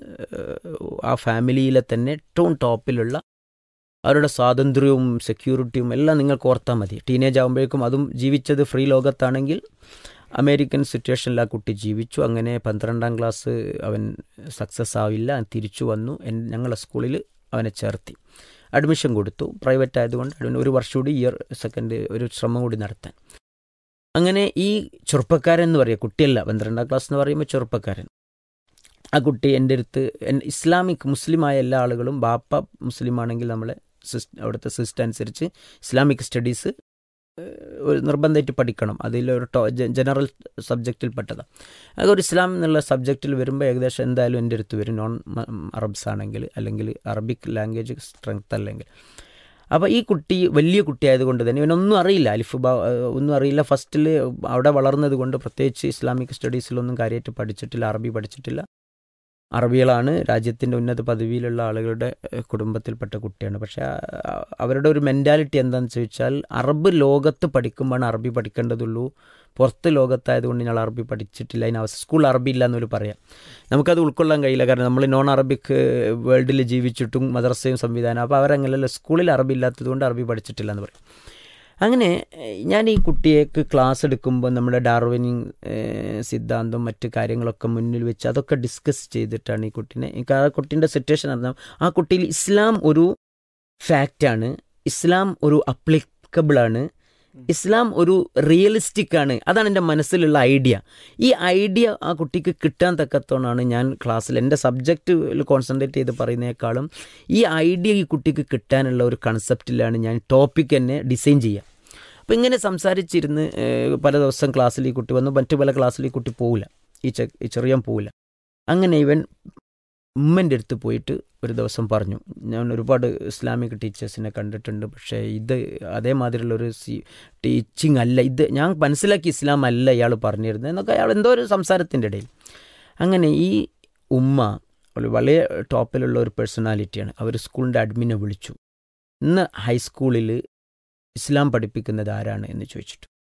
A: ആ ഫാമിലിയിലെ തന്നെ ഏറ്റവും ടോപ്പിലുള്ള അവരുടെ സ്വാതന്ത്ര്യവും സെക്യൂരിറ്റിയും എല്ലാം നിങ്ങൾക്ക് ഓർത്താൽ മതി. ടീനേജ് ആകുമ്പോഴേക്കും അതും ജീവിച്ചത് ഫ്രീ ലോകത്താണെങ്കിൽ അമേരിക്കൻ സിറ്റുവേഷനിൽ ആ കുട്ടി ജീവിച്ചു. അങ്ങനെ 12ാം ക്ലാസ് അവൻ സക്സസ് ആവില്ല, തിരിച്ചു വന്നു. ഞങ്ങളെ സ്കൂളിൽ അവനെ ചേർത്തി, അഡ്മിഷൻ കൊടുത്തു. പ്രൈവറ്റ് ആയതുകൊണ്ട് ഒരു വർഷം കൂടി സെക്കൻഡ് ഒരു ശ്രമം കൂടി നടത്താൻ. അങ്ങനെ ഈ ചെറുപ്പക്കാരൻ എന്ന് പറയുക, കുട്ടിയല്ല, 12ാം ക്ലാസ് എന്ന് പറയുമ്പോൾ ചെറുപ്പക്കാരൻ, ആ കുട്ടി എൻ്റെ അടുത്ത്, ഇസ്ലാമിക് മുസ്ലിമായ എല്ലാ ആളുകളും, ബാപ്പ മുസ്ലിമാണെങ്കിൽ നമ്മളെ അവിടുത്തെ സിസ്റ്റം അനുസരിച്ച് ഇസ്ലാമിക് സ്റ്റഡീസ് ഒരു നിർബന്ധമായിട്ട് പഠിക്കണം. അതിലൊരു ജനറൽ സബ്ജക്റ്റിൽ പെട്ടതാണ്. അതൊരു ഇസ്ലാം എന്നുള്ള സബ്ജക്റ്റിൽ വരുമ്പോൾ ഏകദേശം എന്തായാലും എൻ്റെ അടുത്ത് വരും, നോൺ അറബ്സ് ആണെങ്കിൽ, അല്ലെങ്കിൽ അറബിക് ലാംഗ്വേജ് സ്ട്രെങ്ത് അല്ലെങ്കിൽ. അപ്പോൾ ഈ കുട്ടി വലിയ കുട്ടിയായതുകൊണ്ട് തന്നെ ഇവനൊന്നും അറിയില്ല, ഒന്നും അറിയില്ല. ഫസ്റ്റിൽ അവിടെ വളർന്നത് കൊണ്ട് പ്രത്യേകിച്ച് ഇസ്ലാമിക് സ്റ്റഡീസിലൊന്നും കാര്യമായിട്ട് പഠിച്ചിട്ടില്ല, അറബി പഠിച്ചിട്ടില്ല. അറബികളാണ് രാജ്യത്തിൻ്റെ ഉന്നത പദവിയിലുള്ള ആളുകളുടെ കുടുംബത്തിൽപ്പെട്ട കുട്ടിയാണ്. പക്ഷേ അവരുടെ ഒരു മെൻറ്റാലിറ്റി എന്താണെന്ന് ചോദിച്ചാൽ, അറബ് ലോകത്ത് പഠിക്കുമ്പോഴാണ് അറബി പഠിക്കേണ്ടതുള്ളൂ, പുറത്ത് ലോകത്തായതുകൊണ്ട് ഞങ്ങൾ അറബി പഠിച്ചിട്ടില്ല, അതിന് സ്കൂൾ അറബി ഇല്ല എന്നൊരു പറയാം. നമുക്കത് ഉൾക്കൊള്ളാൻ കഴിയില്ല, കാരണം നമ്മൾ നോൺ അറബിക് വേൾഡിൽ ജീവിച്ചിട്ടും മദ്രസയും സംവിധാനം. അപ്പോൾ അവരങ്ങനെയല്ല, സ്കൂളിൽ അറബി ഇല്ലാത്തതുകൊണ്ട് അറബി പഠിച്ചിട്ടില്ല എന്ന് പറയും. അങ്ങനെ ഞാൻ ഈ കുട്ടിയേക്ക് ക്ലാസ് എടുക്കുമ്പോൾ നമ്മുടെ ഡാർവിനിങ് സിദ്ധാന്തം മറ്റ് കാര്യങ്ങളൊക്കെ മുന്നിൽ വെച്ച് അതൊക്കെ ഡിസ്കസ് ചെയ്തിട്ടാണ് ഈ കുട്ടീനെ, എനിക്ക് ആ കുട്ടീൻ്റെ സിറ്റുവേഷൻ അറിയാം. ആ കുട്ടിയിൽ ഇസ്ലാം ഒരു ഫാക്റ്റാണ്, ഇസ്ലാം ഒരു അപ്ലിക്കബിളാണ്, ഇസ്ലാം ഒരു റിയലിസ്റ്റിക് ആണ്. അതാണ് എൻ്റെ മനസ്സിലുള്ള ഐഡിയ. ഈ ഐഡിയ ആ കുട്ടിക്ക് കിട്ടാൻ തക്കത്തോണാണ് ഞാൻ ക്ലാസ്സിൽ എൻ്റെ സബ്ജക്റ്റിൽ കോൺസെൻട്രേറ്റ് ചെയ്ത് പറയുന്നതിനേക്കാളും ഈ ഐഡിയ ഈ കുട്ടിക്ക് കിട്ടാനുള്ള ഒരു കൺസെപ്റ്റിലാണ് ഞാൻ ടോപ്പിക് തന്നെ ഡിസൈൻ ചെയ്യുക. അപ്പോൾ ഇങ്ങനെ സംസാരിച്ചിരുന്ന് പല ദിവസം ക്ലാസ്സിൽ ഈ കുട്ടി വന്നു, മറ്റു പല ക്ലാസ്സിൽ ഈ കുട്ടി പോവില്ല, ഈ ചെറിയാൻ പോവില്ല. അങ്ങനെ ഇവൻ ഉമ്മൻ്റെ അടുത്ത് പോയിട്ട് ഒരു ദിവസം പറഞ്ഞു, ഞാൻ ഒരുപാട് ഇസ്ലാമിക് ടീച്ചേഴ്സിനെ കണ്ടിട്ടുണ്ട്, പക്ഷേ ഇത് അതേമാതിരിയുള്ളൊരു ടീച്ചിങ് അല്ല, ഇത് ഞാൻ മനസ്സിലാക്കി ഇസ്ലാം അല്ല ഇയാൾ പറഞ്ഞിരുന്നത് എന്നൊക്കെ അയാൾ എന്തോ ഒരു സംസാരത്തിൻ്റെ ഇടയിൽ. അങ്ങനെ ഈ ഉമ്മ വളരെ ടോപ്പിലുള്ള ഒരു പേഴ്സണാലിറ്റിയാണ്. അവർ സ്കൂളിൻ്റെ അഡ്മിനെ വിളിച്ചു, ഇന്ന് ഹൈസ്കൂളിൽ ഇസ്ലാം പഠിപ്പിക്കുന്നത് ആരാണ് എന്ന് ചോദിച്ചിട്ട്.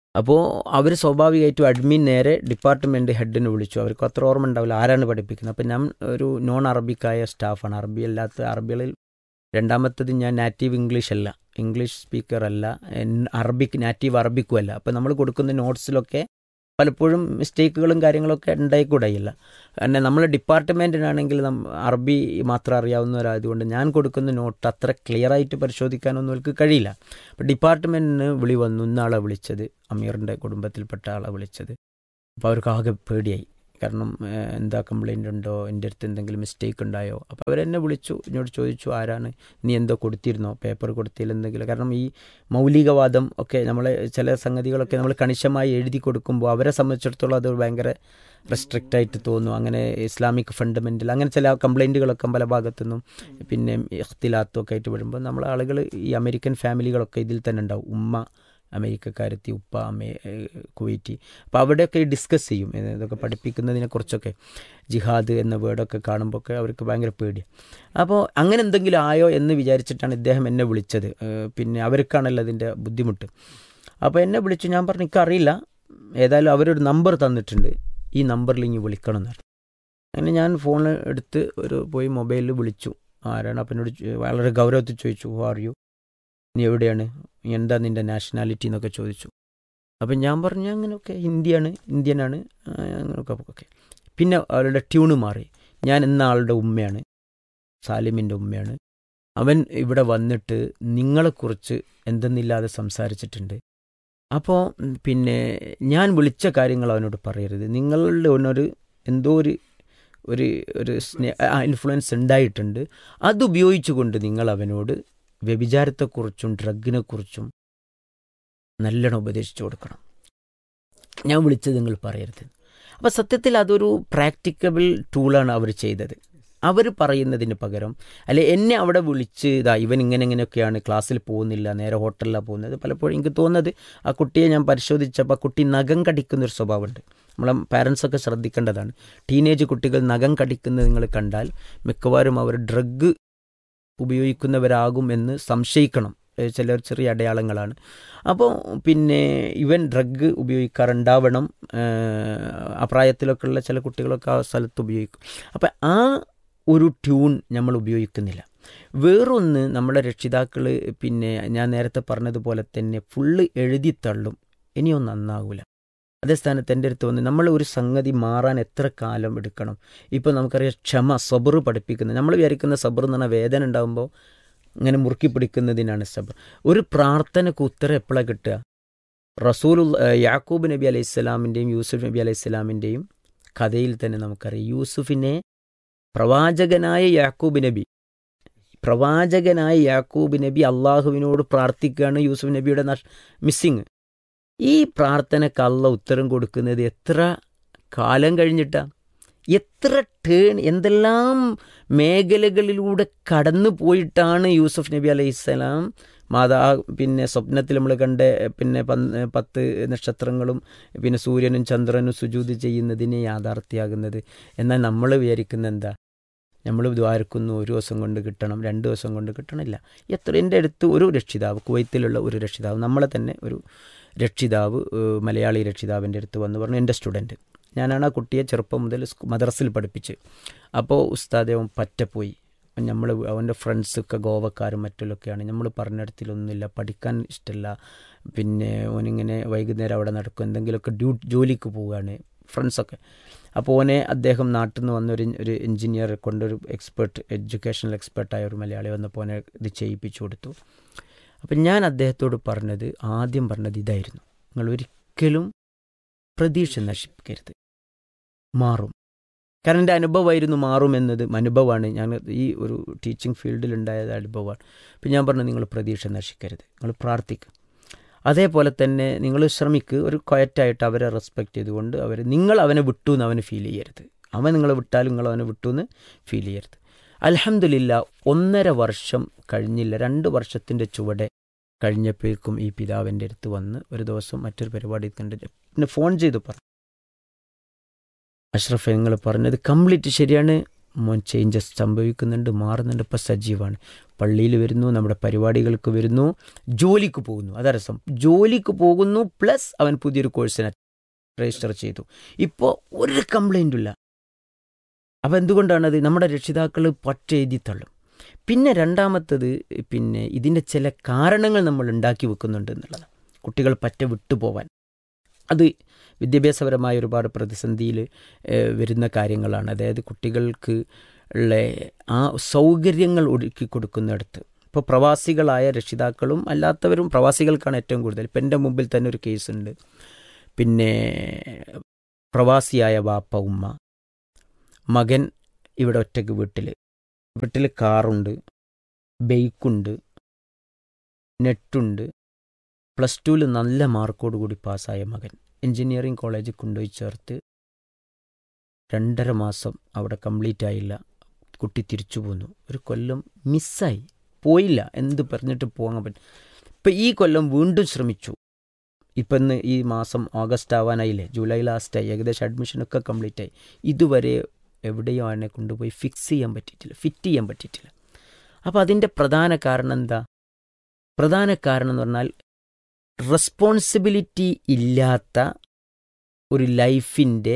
A: അപ്പോൾ അവർ സ്വാഭാവികമായിട്ടും അഡ്മിൻ നേരെ ഡിപ്പാർട്ട്മെൻറ്റ് ഹെഡിനെ വിളിച്ചു. അവർക്ക് അത്ര ഓർമ്മ ഉണ്ടാവില്ല ആരാണ് പഠിപ്പിക്കുന്നത്. അപ്പം ഞാൻ ഒരു നോൺ അറബിക്കായ സ്റ്റാഫാണ്. അറബി അല്ലാത്ത അറബികളിൽ രണ്ടാമത്തത് ഞാൻ നാറ്റീവ് ഇംഗ്ലീഷ് അല്ല, ഇംഗ്ലീഷ് സ്പീക്കർ അല്ല, അറബിക് നാറ്റീവ് അറബിക്കും അല്ല. അപ്പോൾ നമ്മൾ കൊടുക്കുന്ന നോട്ട്സിലൊക്കെ പലപ്പോഴും മിസ്റ്റേക്കുകളും കാര്യങ്ങളൊക്കെ ഉണ്ടായിക്കൂടായില്ല. കാരണം നമ്മൾ ഡിപ്പാർട്ട്മെൻറ്റിനാണെങ്കിൽ അറബി മാത്രം അറിയാവുന്നവരായതുകൊണ്ട് ഞാൻ കൊടുക്കുന്ന നോട്ട് അത്ര ക്ലിയറായിട്ട് പരിശോധിക്കാനൊന്നും അവർക്ക് കഴിയില്ല. അപ്പോൾ ഡിപ്പാർട്ട്മെൻറ്റിന് വിളി വന്നു. ഇന്നാളെ വിളിച്ചത് അമീറിൻ്റെ കുടുംബത്തിൽപ്പെട്ട ആളെ വിളിച്ചത്. അപ്പോൾ അവർക്ക് ആകെ പേടിയായി. കാരണം എന്താ കംപ്ലൈൻ്റ് ഉണ്ടോ, എൻ്റെ അടുത്ത് എന്തെങ്കിലും മിസ്റ്റേക്ക് ഉണ്ടായോ. അപ്പോൾ അവരെന്നെ വിളിച്ചു, എന്നോട് ചോദിച്ചു ആരാണ്, നീ എന്തോ കൊടുത്തിരുന്നോ, പേപ്പർ കൊടുത്തില്ല എന്തെങ്കിലും. കാരണം ഈ മൗലികവാദം ഒക്കെ നമ്മൾ ചില സംഗതികളൊക്കെ നമ്മൾ കണിശമായി എഴുതി കൊടുക്കുമ്പോൾ അവരെ സംബന്ധിച്ചിടത്തോളം അത് ഭയങ്കര റെസ്ട്രിക്റ്റായിട്ട് തോന്നും. അങ്ങനെ ഇസ്ലാമിക് ഫണ്ടമെൻ്റൽ അങ്ങനെ ചില കംപ്ലൈൻറ്റുകളൊക്കെ പല ഭാഗത്തുനിന്നും പിന്നെ ഇഖ്തിലാത്തും ഒക്കെ ആയിട്ട് വരുമ്പോൾ നമ്മൾ ആളുകൾ ഈ അമേരിക്കൻ ഫാമിലികളൊക്കെ ഇതിൽ തന്നെ ഉണ്ടാവും. ഉമ്മ അമേരിക്കക്കാരെത്തി, ഉപ്പ കുവൈറ്റി. അപ്പോൾ അവിടെയൊക്കെ ഡിസ്കസ് ചെയ്യും ഇതൊക്കെ പഠിപ്പിക്കുന്നതിനെക്കുറിച്ചൊക്കെ. ജിഹാദ് എന്ന വേർഡൊക്കെ കാണുമ്പോൾ ഒക്കെ അവർക്ക് ഭയങ്കര പേടിയാണ്. അപ്പോൾ അങ്ങനെ എന്തെങ്കിലും ആയോ എന്ന് വിചാരിച്ചിട്ടാണ് ഇദ്ദേഹം എന്നെ വിളിച്ചത്. പിന്നെ അവർക്കാണല്ലോ അതിൻ്റെ ബുദ്ധിമുട്ട്. അപ്പോൾ എന്നെ വിളിച്ചു. ഞാൻ പറഞ്ഞു എനിക്കറിയില്ല, ഏതായാലും അവരൊരു നമ്പർ തന്നിട്ടുണ്ട്, ഈ നമ്പറിൽ ഇനി വിളിക്കണം എന്ന് പറഞ്ഞു. അങ്ങനെ ഞാൻ ഫോൺ എടുത്ത് പോയി മൊബൈലിൽ വിളിച്ചു. ആരാണ്? അപ്പം എന്നോട് വളരെ ഗൗരവത്തിൽ ചോദിച്ചു, ഹു ആർ യു, നീ എവിടെയാണ്, എന്താ നിൻ്റെ നാഷണാലിറ്റി എന്നൊക്കെ ചോദിച്ചു. അപ്പം ഞാൻ പറഞ്ഞു അങ്ങനെയൊക്കെ ഇന്ത്യനാണ് അങ്ങനെയൊക്കെ ഓക്കെ. പിന്നെ അവരുടെ ട്യൂണ് മാറി. ഞാൻ ഇന്ന ആളുടെ ഉമ്മയാണ്, സാലിമിൻ്റെ ഉമ്മയാണ്. അവൻ ഇവിടെ വന്നിട്ട് നിങ്ങളെക്കുറിച്ച് എന്തെന്നില്ലാതെ സംസാരിച്ചിട്ടുണ്ട്. അപ്പോൾ പിന്നെ ഞാൻ വിളിച്ച കാര്യങ്ങൾ അവനോട് പറയരുത്, നിങ്ങളുടെ ഒന്നൊരു എന്തോ ഒരു ഇൻഫ്ലുവൻസ് ഉണ്ടായിട്ടുണ്ട്, അതുപയോഗിച്ചുകൊണ്ട് നിങ്ങൾ അവനോട് വ്യഭിചാരത്തെക്കുറിച്ചും ഡ്രഗിനെക്കുറിച്ചും നല്ലോണം ഉപദേശിച്ചു കൊടുക്കണം. ഞാൻ വിളിച്ചത് നിങ്ങൾ പറയരുത്. അപ്പോൾ സത്യത്തിൽ അതൊരു പ്രാക്ടിക്കബിൾ ടൂളാണ് അവർ ചെയ്തത്. അവർ പറയുന്നതിന് പകരം അല്ലെ എന്നെ അവിടെ വിളിച്ച് ഇവൻ ഇങ്ങനെയൊക്കെയാണ്, ക്ലാസ്സിൽ പോകുന്നില്ല, നേരെ ഹോട്ടലിലാണ് പോകുന്നത്. പലപ്പോഴും എനിക്ക് തോന്നുന്നത് ആ കുട്ടിയെ ഞാൻ പരിശോധിച്ചപ്പോൾ ആ കുട്ടി നഖം കടിക്കുന്നൊരു സ്വഭാവമുണ്ട്. നമ്മളെ പാരൻസൊക്കെ ശ്രദ്ധിക്കേണ്ടതാണ്. ടീനേജ് കുട്ടികൾ നഖം കടിക്കുന്നത് നിങ്ങൾ കണ്ടാൽ മിക്കവാറും അവർ ഡ്രഗ് ഉപയോഗിക്കുന്നവരാകും എന്ന് സംശയിക്കണം. ചിലർ ചെറിയ അടയാളങ്ങളാണ്. അപ്പോൾ പിന്നെ ഇവൻ ഡ്രഗ് ഉപയോഗിക്കാറുണ്ടാവണം. ആ പ്രായത്തിലൊക്കെ ഉള്ള ചില കുട്ടികളൊക്കെ ആ സ്ഥലത്ത് ഉപയോഗിക്കും. അപ്പം ആ ഒരു ട്യൂൺ നമ്മൾ ഉപയോഗിക്കുന്നില്ല. വേറൊന്ന്, നമ്മളെ രക്ഷിതാക്കൾ പിന്നെ ഞാൻ നേരത്തെ പറഞ്ഞതുപോലെ തന്നെ ഫുള്ള് എഴുതിത്തള്ളും, ഇനിയൊന്നും നന്നാകില്ല. അതേ സ്ഥാനത്ത് എൻ്റെ അടുത്ത് വന്ന് നമ്മൾ ഒരു സംഗതി മാറാൻ എത്ര കാലം എടുക്കണം. ഇപ്പോൾ നമുക്കറിയാം ക്ഷമ, സബർ പഠിപ്പിക്കുന്നത്. നമ്മൾ വിചാരിക്കുന്ന സബർ എന്ന് പറഞ്ഞാൽ വേദന ഉണ്ടാകുമ്പോൾ ഇങ്ങനെ മുറുക്കി പിടിക്കുന്നതിനാണ് സബർ. ഒരു പ്രാർത്ഥനയ്ക്ക് ഉത്തരം എപ്പോഴാണ് കിട്ടുക? യാക്കൂബ് നബി അലൈഹി സ്വലാമിൻ്റെയും യൂസുഫ് നബി അലൈഹി സ്വലാമിൻ്റെയും കഥയിൽ തന്നെ നമുക്കറിയാം. യൂസുഫിനെ പ്രവാചകനായ യാക്കൂബ് നബി അള്ളാഹുവിനോട് പ്രാർത്ഥിക്കുകയാണ്. യൂസുഫ് നബിയുടെ മിസ്സിങ്. ഈ പ്രാർത്ഥനയ്ക്ക് അള്ളാഹ് ഉത്തരം കൊടുക്കുന്നത് എത്ര കാലം കഴിഞ്ഞിട്ടാണ്? എത്ര എന്തെല്ലാം മേഖലകളിലൂടെ കടന്നു പോയിട്ടാണ് യൂസുഫ് നബി അലൈഹിസ്സലാം പിന്നെ സ്വപ്നത്തിൽ നമ്മൾ കണ്ട പിന്നെ 10 നക്ഷത്രങ്ങളും പിന്നെ സൂര്യനും ചന്ദ്രനും സുജൂദ് ചെയ്യുന്നതിന് യാഥാർത്ഥ്യമാകുന്നത്. എന്നാൽ നമ്മൾ വിചാരിക്കുന്ന എന്താ? നമ്മൾ ദ്വാരക്കുന്നു, ഒരു ദിവസം കൊണ്ട് കിട്ടണം, 2 ദിവസം കൊണ്ട് കിട്ടണില്ല. എൻ്റെ അടുത്ത് ഒരു രക്ഷിതാവ്, കുവൈത്തിലുള്ള ഒരു രക്ഷിതാവ്, നമ്മളെ തന്നെ ഒരു രക്ഷിതാവ്, മലയാളി രക്ഷിതാവിൻ്റെ അടുത്ത് വന്ന് പറഞ്ഞു, എൻ്റെ സ്റ്റുഡൻറ്റ്, ഞാനാണ് ആ കുട്ടിയെ ചെറുപ്പം മുതൽ മദ്രസിൽ പഠിപ്പിച്ച്. അപ്പോൾ ഉസ്താദെ അവൻ പറ്റപ്പോയി. അവൻ്റെ ഫ്രണ്ട്സൊക്കെ ഗോവക്കാരും മറ്റുമൊക്കെയാണ്. നമ്മൾ പറഞ്ഞിടത്തിലൊന്നുമില്ല, പഠിക്കാൻ ഇഷ്ടമല്ല. പിന്നെ ഓനിങ്ങനെ വൈകുന്നേരം അവിടെ നടക്കും, എന്തെങ്കിലുമൊക്കെ ജോലിക്ക് പോവുകയാണ് ഫ്രണ്ട്സൊക്കെ. അപ്പോൾ അദ്ദേഹം നാട്ടിൽ നിന്ന് വന്നൊരു എൻജിനീയറെ കൊണ്ടൊരു എഡ്യൂക്കേഷണൽ എക്സ്പേർട്ടായ ഒരു മലയാളി വന്നപ്പോൾ ഓനെ ഇത് ചെയ്യിപ്പിച്ചു കൊടുത്തു. അപ്പം ഞാൻ അദ്ദേഹത്തോട് ആദ്യം പറഞ്ഞത് ഇതായിരുന്നു, നിങ്ങൾ ഒരിക്കലും പ്രതീക്ഷ നശിപ്പിക്കരുത്, മാറും. കാരണം എൻ്റെ അനുഭവമായിരുന്നു മാറുമെന്നത്. അനുഭവമാണ്, ഞാൻ ഈ ഒരു ടീച്ചിങ് ഫീൽഡിലുണ്ടായ അനുഭവമാണ്. അപ്പം ഞാൻ പറഞ്ഞു, നിങ്ങൾ പ്രതീക്ഷ നശിക്കരുത്, നിങ്ങൾ പ്രാർത്ഥിക്കുക. അതേപോലെ തന്നെ നിങ്ങൾ ശ്രമിക്കുക, ഒരു ക്വയറ്റായിട്ട് അവരെ റെസ്പെക്റ്റ് ചെയ്തുകൊണ്ട് നിങ്ങൾ അവനെ വിട്ടു എന്ന് അവന് ഫീൽ ചെയ്യരുത്. അവൻ നിങ്ങളെ വിട്ടാലും നിങ്ങൾ അവനെ വിട്ടു എന്ന് ഫീൽ ചെയ്യരുത്. അൽഹംദുലില്ലാ 1.5 വർഷം കഴിഞ്ഞില്ല, 2 വർഷത്തിൻ്റെ ചുവടെ കഴിഞ്ഞപ്പോഴേക്കും ഈ പിതാവിൻ്റെ അടുത്ത് വന്ന് ഒരു ദിവസം മറ്റൊരു പരിപാടി കണ്ട് പിന്നെ ഫോൺ ചെയ്തു പറഞ്ഞു, അഷ്റഫ് നിങ്ങൾ പറഞ്ഞത് കംപ്ലീറ്റ് ശരിയാണ്, മോൻ ചേഞ്ചസ് സംഭവിക്കുന്നുണ്ട്, മാറുന്നുണ്ട്, ഇപ്പം സജീവമാണ്, പള്ളിയിൽ വരുന്നു, നമ്മുടെ പരിപാടികൾക്ക് വരുന്നു, ജോലിക്ക് പോകുന്നു. അതാ രസം, ജോലിക്ക് പോകുന്നു പ്ലസ് അവൻ പുതിയൊരു കോഴ്സിന് രജിസ്റ്റർ ചെയ്തു. ഇപ്പോൾ ഒരു കംപ്ലൈൻറ്റുമില്ല. അപ്പോൾ എന്തുകൊണ്ടാണത്? നമ്മുടെ രക്ഷിതാക്കൾ പറ്റെഴുതി തള്ളും. പിന്നെ രണ്ടാമത്തത്, പിന്നെ ഇതിൻ്റെ ചില കാരണങ്ങൾ നമ്മൾ ഉണ്ടാക്കി വെക്കുന്നുണ്ട് എന്നുള്ളതാണ്. കുട്ടികൾ പറ്റ വിട്ടുപോവാൻ, അത് വിദ്യാഭ്യാസപരമായ ഒരുപാട് പ്രതിസന്ധിയിൽ വരുന്ന കാര്യങ്ങളാണ്. അതായത് കുട്ടികൾക്ക് ഉള്ള ആ സൗകര്യങ്ങൾ ഒരുക്കി കൊടുക്കുന്നിടത്ത്, ഇപ്പോൾ പ്രവാസികളായ രക്ഷിതാക്കളും അല്ലാത്തവരും, പ്രവാസികൾക്കാണ് ഏറ്റവും കൂടുതൽ. ഇപ്പം എൻ്റെ മുമ്പിൽ തന്നെ ഒരു കേസുണ്ട്. പിന്നെ പ്രവാസിയായ വാപ്പ ഉമ്മ, മകൻ ഇവിടെ ഒറ്റയ്ക്ക് വീട്ടിൽ കാറുണ്ട്, ബൈക്കുണ്ട്, നെറ്റുണ്ട്, +2 നല്ല മാർക്കോട് കൂടി പാസ്സായ മകൻ എൻജിനീയറിംഗ് കോളേജിൽ കൊണ്ടുപോയി ചേർത്ത് 2.5 മാസം അവിടെ കംപ്ലീറ്റ് ആയില്ല. കുട്ടി തിരിച്ചു പോന്നു. ഒരു കൊല്ലം മിസ്സായി, പോയില്ല. എന്ത് പറഞ്ഞിട്ട് പോകാൻ പറ്റും? ഇപ്പം ഈ കൊല്ലം വീണ്ടും ശ്രമിച്ചു. ഇപ്പം ഇന്ന് ഈ മാസം ഓഗസ്റ്റ് ആവാനായില്ലേ, ജൂലൈ ലാസ്റ്റായി, ഏകദേശം അഡ്മിഷനൊക്കെ കംപ്ലീറ്റ് ആയി. ഇതുവരെ എവിടെയോ അവനെ കൊണ്ടുപോയി ഫിറ്റ് ചെയ്യാൻ പറ്റിയിട്ടില്ല. അപ്പോൾ അതിൻ്റെ പ്രധാന കാരണം എന്താ? പ്രധാന കാരണം എന്ന് പറഞ്ഞാൽ റെസ്പോൺസിബിലിറ്റി ഇല്ലാത്ത ഒരു ലൈഫിൻ്റെ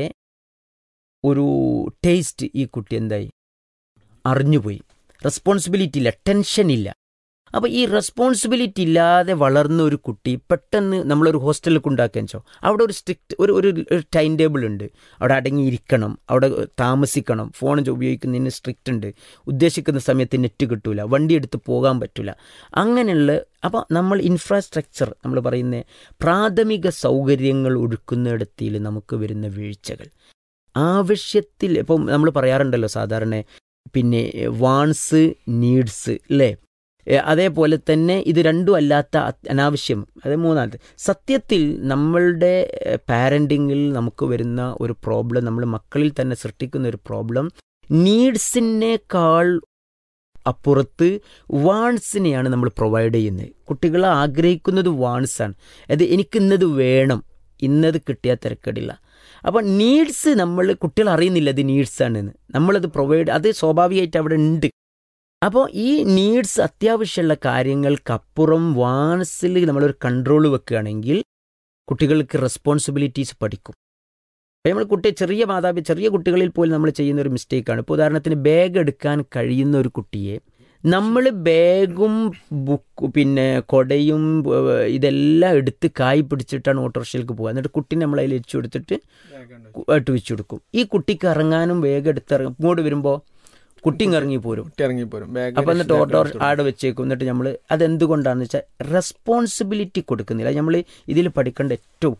A: ഒരു ടേസ്റ്റ് ഈ കുട്ടി എന്തായി അറിഞ്ഞുപോയി. റെസ്പോൺസിബിലിറ്റി ഇല്ല, ടെൻഷനില്ല. അപ്പോൾ ഈ റെസ്പോൺസിബിലിറ്റി ഇല്ലാതെ വളർന്ന ഒരു കുട്ടി പെട്ടെന്ന് നമ്മളൊരു ഹോസ്റ്റലിൽ കൊണ്ടാക്കുകയെന്ന് വെച്ചോ, അവിടെ ഒരു സ്ട്രിക്റ്റ് ഒരു ടൈം ടേബിൾ ഉണ്ട്. അവിടെ അടങ്ങിയിരിക്കണം, അവിടെ താമസിക്കണം, ഫോൺ ഉപയോഗിക്കുന്നതിന് സ്ട്രിക്റ്റ് ഉണ്ട്, ഉദ്ദേശിക്കുന്ന സമയത്ത് നെറ്റ് കിട്ടൂല, വണ്ടി എടുത്ത് പോകാൻ പറ്റില്ല, അങ്ങനെയുള്ള. അപ്പോൾ നമ്മൾ ഇൻഫ്രാസ്ട്രക്ചർ, നമ്മൾ പറയുന്ന പ്രാഥമിക സൗകര്യങ്ങൾ ഒരുക്കുന്നിടത്തിൽ നമുക്ക് വരുന്ന വീഴ്ചകൾ, ആവശ്യത്തിൽ ഇപ്പം നമ്മൾ പറയാറുണ്ടല്ലോ സാധാരണ, പിന്നെ വാൺസ് നീഡ്സ് അല്ലേ, അതേപോലെ തന്നെ ഇത് രണ്ടും അല്ലാത്ത അനാവശ്യം, അത് മൂന്നാമത്തെ. സത്യത്തിൽ നമ്മളുടെ പാരൻറ്റിങ്ങിൽ നമുക്ക് വരുന്ന ഒരു പ്രോബ്ലം, നമ്മൾ മക്കളിൽ തന്നെ സൃഷ്ടിക്കുന്ന ഒരു പ്രോബ്ലം, നീഡ്സിനേക്കാൾ അപ്പുറത്ത് വാൺസിനെയാണ് നമ്മൾ പ്രൊവൈഡ് ചെയ്യുന്നത്. കുട്ടികൾ ആഗ്രഹിക്കുന്നത് വാൺസാണ്. അത് എനിക്കിന്നത് വേണം, ഇന്നത് കിട്ടിയാൽ തിരക്കേടില്ല. അപ്പോൾ നീഡ്സ് നമ്മൾ കുട്ടികൾ അറിയുന്നില്ല അത് നീഡ്സാണെന്ന്, നമ്മളത് പ്രൊവൈഡ്, അത് സ്വാഭാവികമായിട്ട് അവിടെ ഉണ്ട്. അപ്പോൾ ഈ നീഡ്സ്, അത്യാവശ്യമുള്ള കാര്യങ്ങൾക്കപ്പുറം വാൺസിൽ നമ്മളൊരു കൺട്രോൾ വെക്കുകയാണെങ്കിൽ കുട്ടികൾക്ക് റെസ്പോൺസിബിലിറ്റീസ് പഠിക്കും. അപ്പോൾ നമ്മൾ ചെറിയ കുട്ടികളിൽ പോലും നമ്മൾ ചെയ്യുന്ന ഒരു മിസ്റ്റേക്കാണ്. ഇപ്പോൾ ഉദാഹരണത്തിന് ബാഗ് എടുക്കാൻ കഴിയുന്ന ഒരു കുട്ടിയെ നമ്മൾ ബാഗും പിന്നെ കൊടയും ഇതെല്ലാം എടുത്ത് കായ് പിടിച്ചിട്ടാണ് ഓട്ടോറിക്ഷയിലേക്ക് പോകുക. എന്നിട്ട് കുട്ടീനെ നമ്മൾ അതിൽ വെച്ചു കൊടുത്തിട്ട് വെച്ചു കൊടുക്കും. ഈ കുട്ടിക്ക് ഇറങ്ങാനും വേഗം എടുത്തിറങ്ങും. ഇങ്ങോട്ട് വരുമ്പോൾ കുട്ടി ഇറങ്ങിപ്പോരും. അപ്പം എന്നിട്ട് ഓട്ടോ ആടെ വെച്ചേക്കും. എന്നിട്ട് നമ്മൾ അതെന്തുകൊണ്ടാണെന്ന് വെച്ചാൽ റെസ്പോൺസിബിലിറ്റി കൊടുക്കുന്നില്ല. നമ്മൾ ഇതിൽ പഠിക്കേണ്ട ഏറ്റവും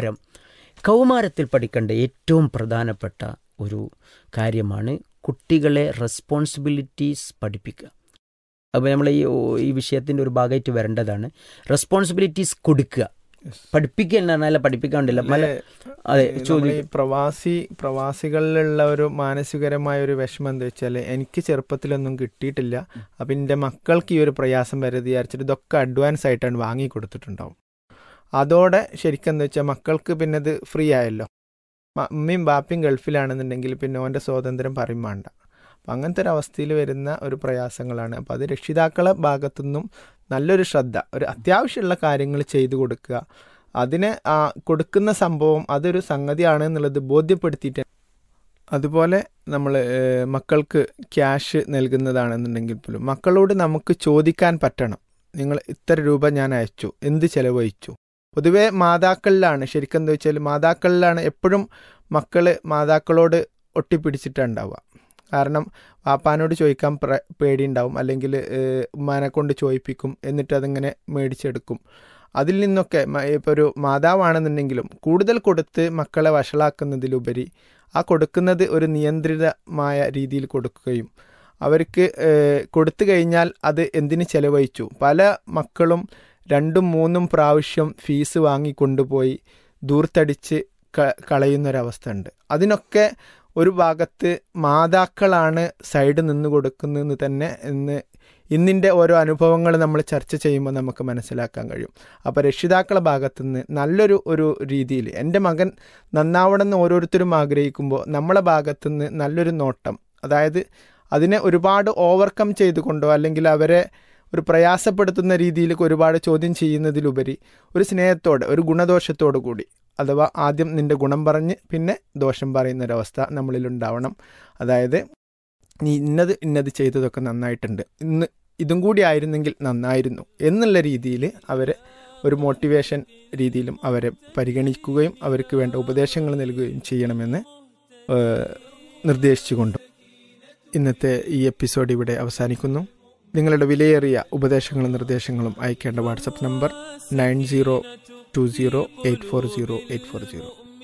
A: കൗമാരത്തിൽ പഠിക്കേണ്ട ഏറ്റവും പ്രധാനപ്പെട്ട ഒരു കാര്യമാണ് കുട്ടികളെ റെസ്പോൺസിബിലിറ്റീസ് പഠിപ്പിക്കുക. അപ്പോൾ നമ്മൾ ഈ വിഷയത്തിൻ്റെ ഒരു ഭാഗമായിട്ട് വരേണ്ടതാണ്. റെസ്പോൺസിബിലിറ്റീസ് കൊടുക്കുക, പഠിപ്പിക്കുക എന്നല്ല, പഠിപ്പിക്കാണ്ടില്ല. അതെ,
B: പ്രവാസികളിലുള്ള ഒരു മാനസികരമായ ഒരു വിഷമം എന്താ വെച്ചാൽ, എനിക്ക് ചെറുപ്പത്തിലൊന്നും കിട്ടിയിട്ടില്ല, അപ്പം എൻ്റെ മക്കൾക്ക് ഈ ഒരു പ്രയാസം വരെ വിചാരിച്ചിട്ട് ഇതൊക്കെ അഡ്വാൻസ് ആയിട്ടാണ് വാങ്ങി കൊടുത്തിട്ടുണ്ടാവും. അതോടെ ശരിക്കും എന്താ വെച്ചാൽ മക്കൾക്ക് പിന്നെ ഇത് ഫ്രീ ആയല്ലോ. ഉമ്മയും ബാപ്പയും ഗൾഫിലാണെന്നുണ്ടെങ്കിൽ പിന്നെ ഓൻ്റെ സ്വാതന്ത്ര്യം പറയും വേണ്ട. അപ്പം അങ്ങനത്തെ ഒരു അവസ്ഥയിൽ വരുന്ന ഒരു പ്രയാസങ്ങളാണ്. അപ്പോൾ അത് രക്ഷിതാക്കളെ ഭാഗത്തുനിന്നും നല്ലൊരു ശ്രദ്ധ, ഒരു അത്യാവശ്യമുള്ള കാര്യങ്ങൾ ചെയ്തു കൊടുക്കുക, അതിനെ കൊടുക്കുന്ന സംഭവം അതൊരു സംഗതിയാണ് എന്നുള്ളത് ബോധ്യപ്പെടുത്തിയിട്ട്, അതുപോലെ നമ്മൾ മക്കൾക്ക് ക്യാഷ് നൽകുന്നതാണെന്നുണ്ടെങ്കിൽ പോലും മക്കളോട് നമുക്ക് ചോദിക്കാൻ പറ്റണം, നിങ്ങൾ ഇത്ര രൂപ ഞാൻ അയച്ചു, എന്ത് ചെലവഴിച്ചു. പൊതുവേ മാതാക്കളിലാണ് ശരിക്കും എന്താ വെച്ചാൽ, മാതാക്കളിലാണ് എപ്പോഴും മാതാക്കളോട് ഒട്ടിപ്പിടിച്ചിട്ടുണ്ടാവുക. കാരണം വാപ്പാനോട് ചോദിക്കാൻ പേടിയുണ്ടാവും, അല്ലെങ്കിൽ ഉമ്മാനെ കൊണ്ട് ചോദിപ്പിക്കും, എന്നിട്ട് അതിങ്ങനെ മേടിച്ചെടുക്കും. അതിൽ നിന്നൊക്കെ ഇപ്പോൾ ഒരു മാതാവാണെന്നുണ്ടെങ്കിലും കൂടുതൽ കൊടുത്ത് മക്കളെ വഷളാക്കുന്നതിലുപരി ആ കൊടുക്കുന്നത് ഒരു നിയന്ത്രിതമായ രീതിയിൽ കൊടുക്കുകയും അവർക്ക് കൊടുത്തു കഴിഞ്ഞാൽ അത് എന്തിന് ചെലവഴിച്ചു. പല മക്കളും 2-3 പ്രാവശ്യം ഫീസ് വാങ്ങിക്കൊണ്ടുപോയി ദൂർത്തടിച്ച് കളയുന്നൊരവസ്ഥ ഉണ്ട്. അതിനൊക്കെ ഒരു ഭാഗത്ത് മാതാക്കളാണ് സൈഡ് നിന്ന് കൊടുക്കുന്നതെന്ന് തന്നെ ഇന്നിൻ്റെ ഓരോ അനുഭവങ്ങൾ നമ്മൾ ചർച്ച ചെയ്യുമ്പോൾ നമുക്ക് മനസ്സിലാക്കാൻ കഴിയും. അപ്പോൾ രക്ഷിതാക്കളുടെ ഭാഗത്തുനിന്ന് നല്ലൊരു രീതിയിൽ എൻ്റെ മകൻ നന്നാവണമെന്ന് ഓരോരുത്തരും ആഗ്രഹിക്കുമ്പോൾ നമ്മളെ ഭാഗത്തുനിന്ന് നല്ലൊരു നോട്ടം, അതായത് അതിനെ ഒരുപാട് ഓവർകം ചെയ്തുകൊണ്ടോ അല്ലെങ്കിൽ അവരെ ഒരു പ്രയാസപ്പെടുത്തുന്ന രീതിയിലേക്ക് ഒരുപാട് ചോദ്യം ചെയ്യുന്നതിലുപരി ഒരു സ്നേഹത്തോടെ, ഒരു ഗുണദോഷത്തോടു കൂടി, അഥവാ ആദ്യം നിൻ്റെ ഗുണം പറഞ്ഞ് പിന്നെ ദോഷം പറയുന്നൊരവസ്ഥ നമ്മളിലുണ്ടാവണം. അതായത് നീ ഇന്നത് ചെയ്തതൊക്കെ നന്നായിട്ടുണ്ട്, ഇതും കൂടി ആയിരുന്നെങ്കിൽ നന്നായിരുന്നു എന്നുള്ള രീതിയിൽ അവരെ ഒരു മോട്ടിവേഷൻ രീതിയിലും അവരെ പരിഗണിക്കുകയും അവർക്ക് വേണ്ട ഉപദേശങ്ങൾ നൽകുകയും ചെയ്യണമെന്ന് നിർദ്ദേശിച്ചുകൊണ്ടും ഇന്നത്തെ ഈ എപ്പിസോഡ് ഇവിടെ അവസാനിക്കുന്നു. നിങ്ങളുടെ വിലയേറിയ ഉപദേശങ്ങളും നിർദ്ദേശങ്ങളും അയക്കേണ്ട വാട്സപ്പ് നമ്പർ 9020840840.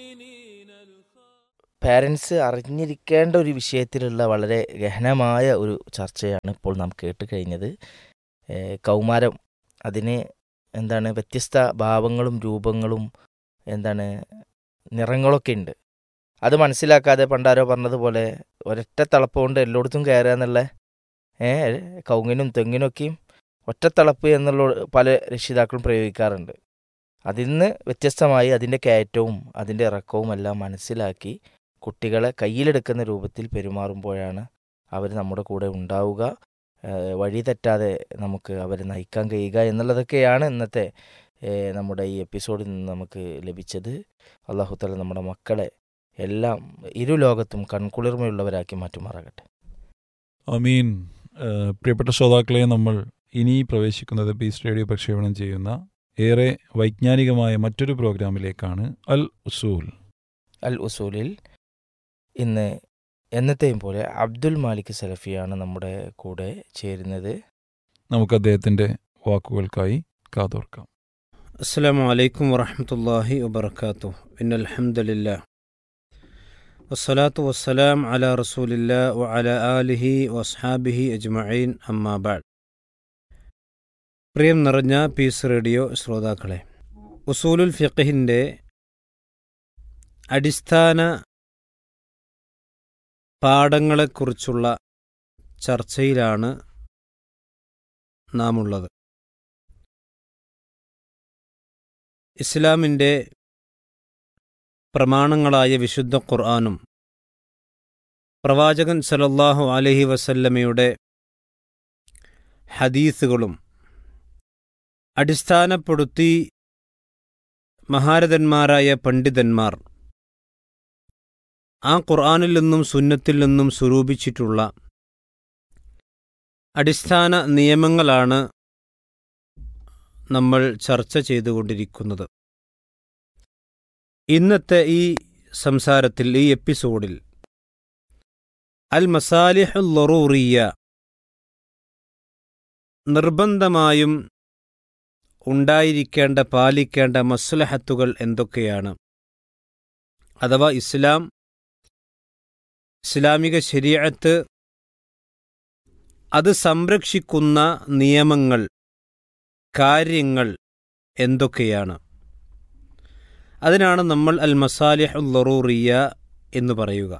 C: പാരൻസ് അറിഞ്ഞിരിക്കേണ്ട ഒരു വിഷയത്തിലുള്ള വളരെ ഗഹനമായ ഒരു ചർച്ചയാണ് ഇപ്പോൾ നാം കേട്ട് കഴിഞ്ഞത്. കൗമാരം, അതിന് വ്യത്യസ്ത ഭാവങ്ങളും രൂപങ്ങളും നിറങ്ങളൊക്കെ ഉണ്ട്. അത് മനസ്സിലാക്കാതെ പണ്ടാരോ പറഞ്ഞതുപോലെ ഒരൊറ്റ തളപ്പ് കൊണ്ട് എല്ലായിടത്തും കയറുക എന്നുള്ള കൗങ്ങിനും തെങ്ങിനൊക്കെയും ഒറ്റത്തളപ്പ് എന്നുള്ള പല രക്ഷിതാക്കളും പ്രയോഗിക്കാറുണ്ട്. അതിൽ നിന്ന് വ്യത്യസ്തമായി അതിൻ്റെ കയറ്റവും അതിൻ്റെ ഇറക്കവും എല്ലാം മനസ്സിലാക്കി കുട്ടികളെ കയ്യിലെടുക്കുന്ന രൂപത്തിൽ പെരുമാറുമ്പോഴാണ് അവർ നമ്മുടെ കൂടെ ഉണ്ടാവുക, വഴി തെറ്റാതെ നമുക്ക് അവരെ നയിക്കാൻ കഴിയുക എന്നുള്ളതൊക്കെയാണ് ഇന്നത്തെ നമ്മുടെ ഈ എപ്പിസോഡിൽ നിന്ന് നമുക്ക് ലഭിച്ചത്. അല്ലാഹു തആല നമ്മുടെ മക്കളെ എല്ലാം ഇരു ലോകത്തും കൺകുളിർമയുള്ളവരാക്കി മാറ്റുമാറാകട്ടെ.
D: ആമീൻ. പ്രിയപ്പെട്ട ശ്രോതാക്കളെ, നമ്മൾ ഇനി പ്രവേശിക്കുന്നത് പീസ് റേഡിയോ പ്രക്ഷേപണം ചെയ്യുന്ന ഏറെ വൈജ്ഞാനികമായ മറ്റൊരു പ്രോഗ്രാമിലേക്കാണ്. അൽ ഉസൂലിൽ ഇന്ന് എന്നത്തെയും പോലെ അബ്ദുൽ മാലിക് സലഫിയാണ് നമ്മുടെ കൂടെ ചേരുന്നത്. നമുക്ക് അദ്ദേഹത്തിൻ്റെ വാക്കുകൾക്കായി കാതോർക്കാം.
E: അസ്സലാമു അലൈക്കും വറഹ്മത്തുള്ളാഹി വബറകാതുഹു. ഇന്നൽ ഹംദലില്ലാഹ് വസ്സലാത്തു വസ്സലാം അലാ റസൂലില്ലാഹി വഅലാ ആലിഹി വസ്ഹാബിഹി അജ്മഈൻ, അമ്മാ ബഅദ്. പ്രിയം നിറഞ്ഞ പീസ് റേഡിയോ ശ്രോതാക്കളെ, ഉസൂലുൽ ഫിഖ്ഹിൻ്റെ അടിസ്ഥാന പാഠങ്ങളെക്കുറിച്ചുള്ള ചർച്ചയിലാണ് നാം ഉള്ളത്. ഇസ്ലാമിൻ്റെ പ്രമാണങ്ങളായ വിശുദ്ധ ഖുർആനും പ്രവാചകൻ സല്ലല്ലാഹു അലൈഹി വസല്ലമയുടെ ഹദീസുകളും അടിസ്ഥാനപ്പെടുത്തി മഹാരഥന്മാരായ പണ്ഡിതന്മാർ ആ ഖുർആനിൽ നിന്നും സുന്നത്തിൽ നിന്നും സ്വരൂപിച്ചിട്ടുള്ള അടിസ്ഥാന നിയമങ്ങളാണ് നമ്മൾ ചർച്ച ചെയ്തുകൊണ്ടിരിക്കുന്നത്. ഇന്നത്തെ ഈ സംസാരത്തിൽ, ഈ എപ്പിസോഡിൽ അൽ മസാലിഹുൽ ലറൂറിയ, നിർബന്ധമായും ഉണ്ടായിരിക്കേണ്ട പാലിക്കേണ്ട മസ്ലഹത്തുകൾ എന്തൊക്കെയാണ്, അഥവാ ഇസ്ലാമിക ശരീഅത്ത് അത് സംരക്ഷിക്കുന്ന നിയമങ്ങൾ, കാര്യങ്ങൾ എന്തൊക്കെയാണ്, അതിനാണ് നമ്മൾ അൽ മസാലിഹുൽ ലറൂറിയ എന്ന് പറയുക.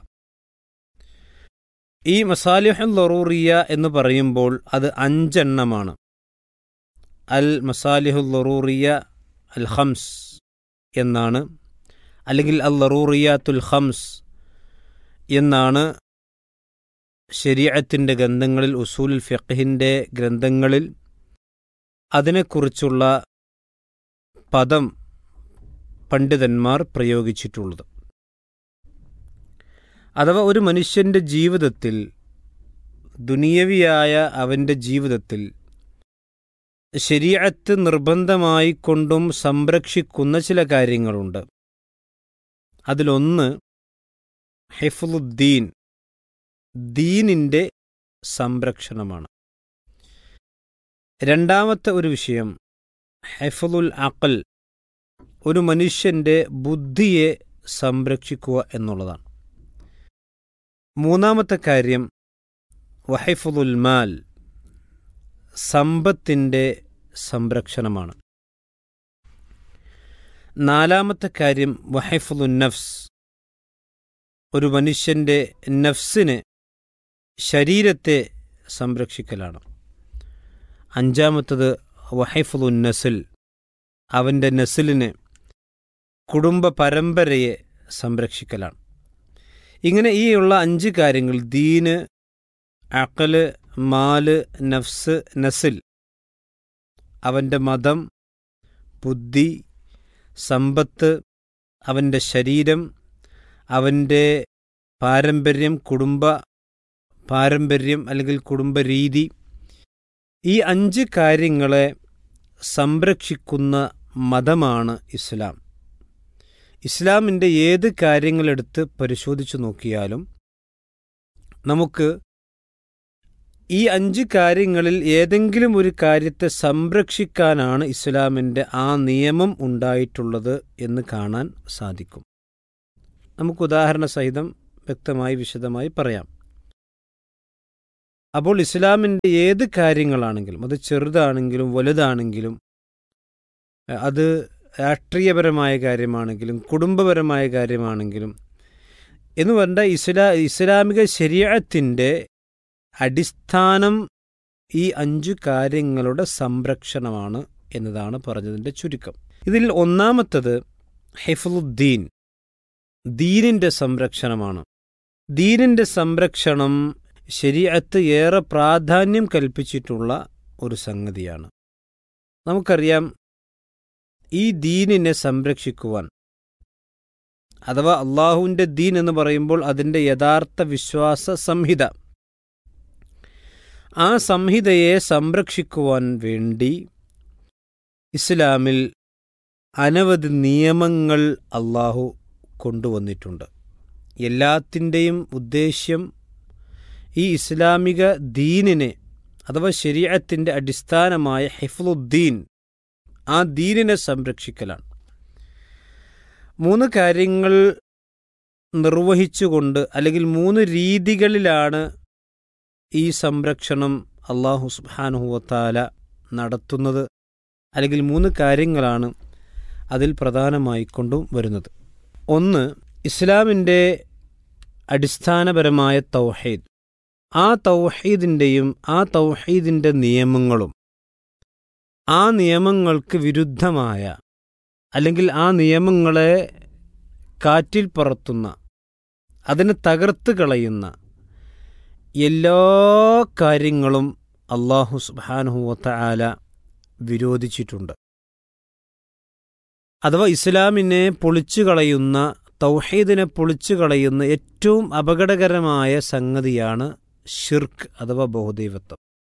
E: ഈ മസാലിഹുൽ ലറൂറിയ എന്ന് പറയുമ്പോൾ അത് 5 എണ്ണമാണ്. അൽ മസാലിഹുൽ ലറൂറിയ അൽ ഖംസ് എന്നാണ്, അല്ലെങ്കിൽ അൽ ലറൂറിയാത്തുൽ ഖംസ് എന്നാണ് ശരീഅത്തിൻ്റെ ഗ്രന്ഥങ്ങളിൽ, ഉസൂലുൽ ഫിഖ്ഹിൻ്റെ ഗ്രന്ഥങ്ങളിൽ അതിനെക്കുറിച്ചുള്ള പദം പണ്ഡിതന്മാർ പ്രയോഗിച്ചിട്ടുള്ളത്. അഥവാ ഒരു മനുഷ്യൻ്റെ ജീവിതത്തിൽ, ദുനിയവിയായ അവൻ്റെ ജീവിതത്തിൽ ശരീഅത്ത് നിർബന്ധമായി കൊണ്ടും സംരക്ഷിക്കുന്ന ചില കാര്യങ്ങളുണ്ട്. അതിലൊന്ന് ഹിഫ്ളുദ്ദീൻ, ദീനിൻ്റെ സംരക്ഷണമാണ്. രണ്ടാമത്തെ ഒരു വിഷയം ഹിഫ്ളുൽ അഖൽ, ഒരു മനുഷ്യൻ്റെ ബുദ്ധിയെ സംരക്ഷിക്കുക എന്നുള്ളതാണ്. മൂന്നാമത്തെ കാര്യം വഹിഫ്ളുൽ മാൽ, സമ്പത്തിൻ്റെ സംരക്ഷണമാണ്. നാലാമത്തെ കാര്യം വഹിഫ്ളുൻ നഫ്സ്, ഒരു മനുഷ്യൻ്റെ നഫ്സിനെ, ശരീരത്തെ സംരക്ഷിക്കലാണ്. അഞ്ചാമത്തത് വഹിഫ്ളുൻ നസ്ൽ, അവൻ്റെ നസ്ലിനെ, കുടുംബ പരമ്പരയെ സംരക്ഷിക്കലാണ്. ഇങ്ങനെ ഈ ഉള്ള 5 കാര്യങ്ങൾ ദീന്, അഖല്, മാല്, നഫ്സ്, നസിൽ, അവൻ്റെ മതം, ബുദ്ധി, സമ്പത്ത്, അവൻ്റെ ശരീരം, അവൻ്റെ പാരമ്പര്യം, കുടുംബ പാരമ്പര്യം അല്ലെങ്കിൽ കുടുംബരീതി, ഈ 5 കാര്യങ്ങളെ സംരക്ഷിക്കുന്ന മതമാണ് ഇസ്ലാം. ഇസ്ലാമിൻ്റെ ഏത് കാര്യങ്ങളെടുത്ത് പരിശോധിച്ചു നോക്കിയാലും നമുക്ക് ഈ 5 കാര്യങ്ങളിൽ ഏതെങ്കിലും ഒരു കാര്യത്തെ സംരക്ഷിക്കാനാണ് ഇസ്ലാമിൻ്റെ ആ നിയമം ഉണ്ടായിട്ടുള്ളത് എന്ന് കാണാൻ സാധിക്കും. നമുക്ക് ഉദാഹരണ സഹിതം വ്യക്തമായി വിശദമായി പറയാം. അപ്പോൾ ഇസ്ലാമിൻ്റെ ഏത് കാര്യങ്ങളാണെങ്കിലും, അത് ചെറുതാണെങ്കിലും വലുതാണെങ്കിലും, അത് രാഷ്ട്രീയപരമായ കാര്യമാണെങ്കിലും കുടുംബപരമായ കാര്യമാണെങ്കിലും എന്ന് പറഞ്ഞാൽ ഇസ്ലാമിക ശരീഅത്തിൻ്റെ അടിസ്ഥാനം ഈ 5 കാര്യങ്ങളുടെ സംരക്ഷണമാണ് എന്നതാണ് പറഞ്ഞതിൻ്റെ ചുരുക്കം. ഇതിൽ ഒന്നാമത്തത് ഹിഫ്ളുദ്ദീൻ, ദീനിൻ്റെ സംരക്ഷണമാണ്. ദീനിൻ്റെ സംരക്ഷണം ശരീഅത്ത് ഏറെ പ്രാധാന്യം കൽപ്പിച്ചിട്ടുള്ള ഒരു സംഗതിയാണ്. നമുക്കറിയാം, ഈ ദീനിനെ സംരക്ഷിക്കുവാൻ, അഥവാ അള്ളാഹുവിൻ്റെ ദീൻ എന്ന് പറയുമ്പോൾ അതിൻ്റെ യഥാർത്ഥ വിശ്വാസ സംഹിത, ആ സംഹിതയെ സംരക്ഷിക്കുവാൻ വേണ്ടി ഇസ്ലാമിൽ അനവധി നിയമങ്ങൾ അള്ളാഹു കൊണ്ടുവന്നിട്ടുണ്ട്. എല്ലാത്തിൻ്റെയും ഉദ്ദേശ്യം ഈ ഇസ്ലാമിക ദീനിനെ അഥവാ ശരീഅത്തിൻ്റെ അടിസ്ഥാനമായ ഹിഫ്ളുദ്ദീൻ, ആ ദീനിനെ സംരക്ഷിക്കലാണ്. 3 കാര്യങ്ങൾ നിർവഹിച്ചുകൊണ്ട് അല്ലെങ്കിൽ 3 രീതികളിലാണ് ഈ സംരക്ഷണം അല്ലാഹു സുബ്ഹാനഹു വ തആല നടത്തുന്നത്. അല്ലെങ്കിൽ 3 കാര്യങ്ങളാണ് അതിൽ പ്രധാനമായിക്കൊണ്ടും വരുന്നത്. ഒന്ന്, ഇസ്ലാമിൻ്റെ അടിസ്ഥാനപരമായ തൗഹീദ്. ആ തൗഹീദിൻ്റെയും ആ തൗഹീദിൻ്റെ നിയമങ്ങളും ആ നിയമങ്ങൾക്ക് വിരുദ്ധമായ അല്ലെങ്കിൽ ആ നിയമങ്ങളെ കാറ്റിൽ പറത്തുന്ന, അതിനെ തകർത്ത് കളയുന്ന എല്ലാ കാര്യങ്ങളും അല്ലാഹു സുബ്ഹാനഹു വ തആല വിരോധിച്ചിട്ടുണ്ട്. അഥവാ ഇസ്ലാമിനെ പൊളിച്ചു കളയുന്ന, തൗഹീദിനെ പൊളിച്ചു കളയുന്ന ഏറ്റവും അപകടകരമായ സംഗതിയാണ് ഷിർക്ക് അഥവാ ബഹുദൈവത്വം.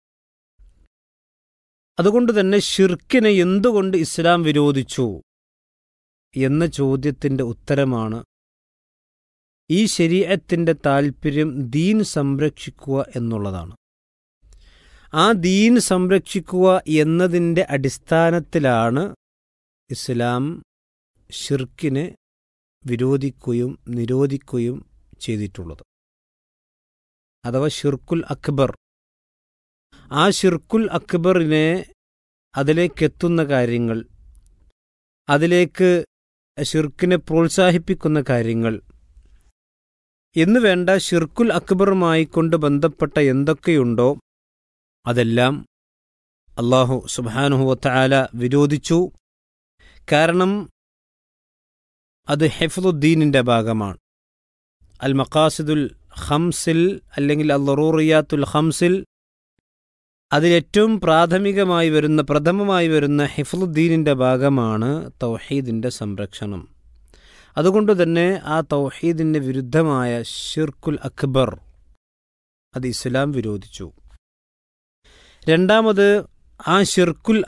E: അതുകൊണ്ട് തന്നെ ഷിർക്കിനെ എന്തുകൊണ്ട് ഇസ്ലാം വിരോധിച്ചു എന്ന ചോദ്യത്തിൻ്റെ ഉത്തരമാണ് ഈ ശരീഅത്തിൻ്റെ താൽപ്പര്യം ദീൻ സംരക്ഷിക്കുക എന്നുള്ളതാണ്. ആ ദീൻ സംരക്ഷിക്കുക എന്നതിൻ്റെ അടിസ്ഥാനത്തിലാണ് ഇസ്ലാം ഷിർക്കിനെ വിരോധിക്കുകയും നിരോധിക്കുകയും ചെയ്തിട്ടുള്ളത്. അഥവാ ഷിർക്കുൽ അക്ബർ. ആ ഷിർക്കുൽ അക്ബറിനെ, അതിലേക്കെത്തുന്ന കാര്യങ്ങൾ, അതിലേക്ക് ഷിർക്കിനെ പ്രോത്സാഹിപ്പിക്കുന്ന കാര്യങ്ങൾ എന്ന് വേണ്ട ഷിർക്കുൽ അക്ബറുമായി കൊണ്ട് ബന്ധപ്പെട്ട എന്തൊക്കെയുണ്ടോ അതെല്ലാം അല്ലാഹു സുബ്ഹാനഹു വ തആല വിരോധിച്ചു. കാരണം അത് ഹിഫ്ളുദ്ദീനിൻ്റെ ഭാഗമാണ്. അൽ മഖാസിദുൽ ഖംസിൽ അല്ലെങ്കിൽ അൽ ദറൂറിയാത്തുൽ ഖംസിൽ അതിലേറ്റവും പ്രഥമമായി വരുന്ന ഹിഫ്ളുദ്ദീനിൻ്റെ ഭാഗമാണ് തൗഹീദിൻ്റെ സംരക്ഷണം. അതുകൊണ്ട് തന്നെ ആ തൗഹീദിന് വിരുദ്ധമായ ഷിർക്കുൽ അക്ബർ അത് ഇസ്ലാം വിരോധിച്ചു. രണ്ടാമത്, ആ ഷിർക്കുൽ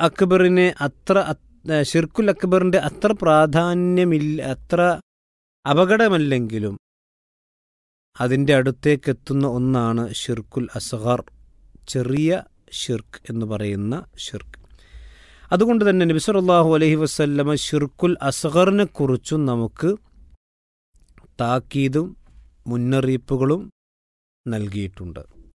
E: അക്ബറിൻ്റെ അത്ര പ്രാധാന്യമില്ല, അത്ര അപകടമല്ലെങ്കിലും അതിൻ്റെ അടുത്തേക്കെത്തുന്ന ഒന്നാണ് ഷിർക്കുൽ അസ്ഗർ, ചെറിയ ഷിർക്ക് എന്ന് പറയുന്ന ഷിർക്ക്. അതുകൊണ്ട് തന്നെ നബി സല്ലല്ലാഹു അലൈഹി വസല്ലമ ഷിർക്കുൽ അസ്ഗറിനെ കുറിച്ചും നമുക്ക് താക്കീതും മുന്നറിയിപ്പുകളും നൽകിയിട്ടുണ്ട്.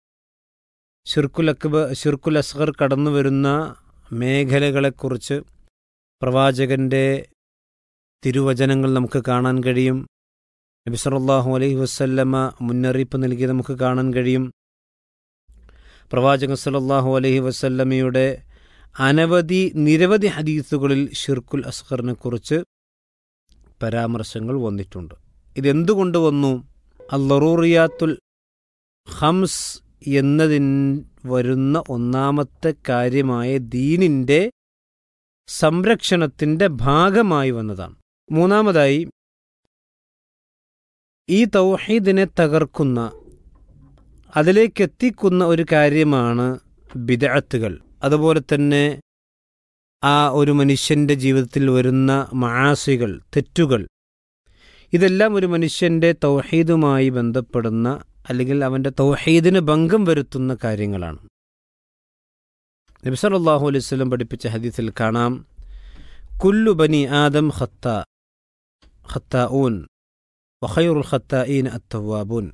E: ഷിർക്കുൽ അസ്ഗർ കടന്നു വരുന്ന മേഖലകളെക്കുറിച്ച് പ്രവാചകന്റെ തിരുവചനങ്ങൾ നമുക്ക് കാണാൻ കഴിയും. നബി സല്ലല്ലാഹു അലൈഹി വസല്ലമ മുന്നറിയിപ്പ് നൽകി നമുക്ക് കാണാൻ കഴിയും. പ്രവാചകൻ സല്ലല്ലാഹു അലൈഹി വസല്ലമയുടെ നിരവധി ഹദീസുകളിൽ ഷിർക്കുൽ അസ്ഗറിനെ കുറിച്ച് പരാമർശങ്ങൾ വന്നിട്ടുണ്ട്. ഇതെന്തുകൊണ്ട് വന്നു? അൽ-ലറൂറിയാത്തുൽ ഖംസ് എന്നതിൻ വരുന്ന ഒന്നാമത്തെ കാര്യമായ ദീനിൻ്റെ സംരക്ഷണത്തിൻ്റെ ഭാഗമായി വന്നതാണ്. മൂന്നാമതായി, ഈ തൗഹീദിനെ തകർക്കുന്ന, അതിലേക്കെത്തിക്കുന്ന ഒരു കാര്യമാണ് ബിദ്അത്തുകൾ. അതുപോലെ തന്നെ ആ ഒരു മനുഷ്യൻ്റെ ജീവിതത്തിൽ വരുന്ന മആസികൾ, തെറ്റുകൾ, ഇതെല്ലാം ഒരു മനുഷ്യൻ്റെ തൗഹീദുമായി ബന്ധപ്പെടുന്ന അല്ലെങ്കിൽ അവൻ്റെ തൗഹീദിന് ഭംഗം വരുത്തുന്ന കാര്യങ്ങളാണ്. നബി സല്ലല്ലാഹു അലൈഹി വസല്ലം പഠിപ്പിച്ച ഹദീസിൽ കാണാം, കുല്ലു ബനി ആദം ഖത്താഊൻ വഖൈറുൽ ഖത്താഈൻ അത്തവ്വാബൂൻ.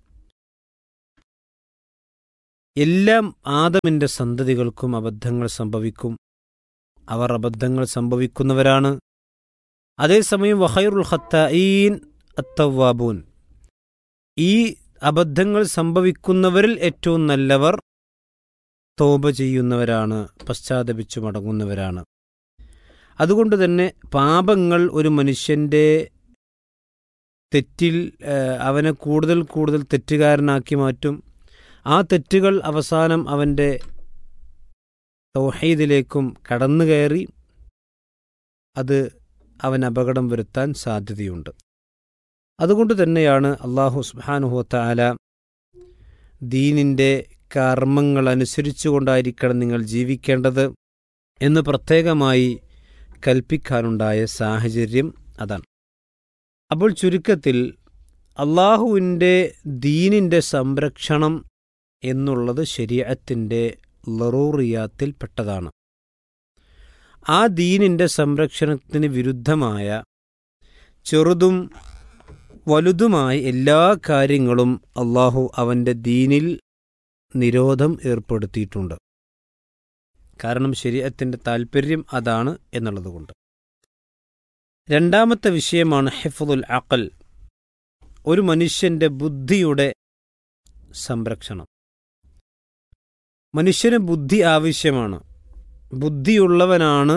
E: എല്ലാം ആദമിൻ്റെ സന്തതികൾക്കും അബദ്ധങ്ങൾ സംഭവിക്കും, അവർ അബദ്ധങ്ങൾ സംഭവിക്കുന്നവരാണ്. അതേസമയം വഖൈറുൽ ഖത്താഈൻ അത്തവ്വാബൂൻ, ഈ അബദ്ധങ്ങൾ സംഭവിക്കുന്നവരിൽ ഏറ്റവും നല്ലവർ തൗബ ചെയ്യുന്നവരാണ്, പശ്ചാത്തപിച്ചു മടങ്ങുന്നവരാണ്. അതുകൊണ്ട് തന്നെ പാപങ്ങൾ ഒരു മനുഷ്യൻ്റെ തെറ്റിൽ അവനെ കൂടുതൽ കൂടുതൽ തെറ്റുകാരനാക്കി മാറ്റും. ആ തെറ്റുകൾ അവസാനം അവൻ്റെ തൗഹീദിലേക്കും കടന്നു കയറി അത് അവൻ അപകടം വരുത്താൻ സാധ്യതയുണ്ട്. അതുകൊണ്ട് തന്നെയാണ് അല്ലാഹു സുബ്ഹാനഹു വ തആല ദീനിൻ്റെ കർമ്മങ്ങൾ അനുസരിച്ചുകൊണ്ടായിരിക്കണം നിങ്ങൾ ജീവിക്കേണ്ടത് എന്ന് പ്രത്യേകമായി കൽപ്പിക്കാനുണ്ടായ സാഹചര്യം അതാണ്. അപ്പോൾ ചുരുക്കത്തിൽ അല്ലാഹുവിൻ്റെ ദീനിൻ്റെ സംരക്ഷണം എന്നുള്ളത് ശരീഅത്തിൻ്റെ ലറൂറിയാത്തിൽ പെട്ടതാണ്. ആ ദീനിൻ്റെ സംരക്ഷണത്തിന് വിരുദ്ധമായ ചെറുതും വലുതുമായ എല്ലാ കാര്യങ്ങളും അല്ലാഹു അവൻ്റെ ദീനിൽ നിരോധം ഏർപ്പെടുത്തിയിട്ടുണ്ട്. കാരണം ശരീഅത്തിൻ്റെ താൽപ്പര്യം അതാണ് എന്നുള്ളതുകൊണ്ട്. രണ്ടാമത്തെ വിഷയമാണ് ഹിഫ്ദുൽ അഖൽ, ഒരു മനുഷ്യൻ്റെ ബുദ്ധിയുടെ സംരക്ഷണം. മനുഷ്യന് ബുദ്ധി ആവശ്യമാണ്. ബുദ്ധിയുള്ളവനാണ്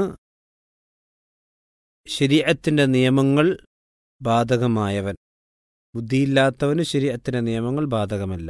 E: ശരീഅത്തിൻ്റെ നിയമങ്ങൾ ബാധകമായവൻ. ബുദ്ധിയില്ലാത്തവന് ശരീഅത്തിൻ്റെ നിയമങ്ങൾ ബാധകമല്ല.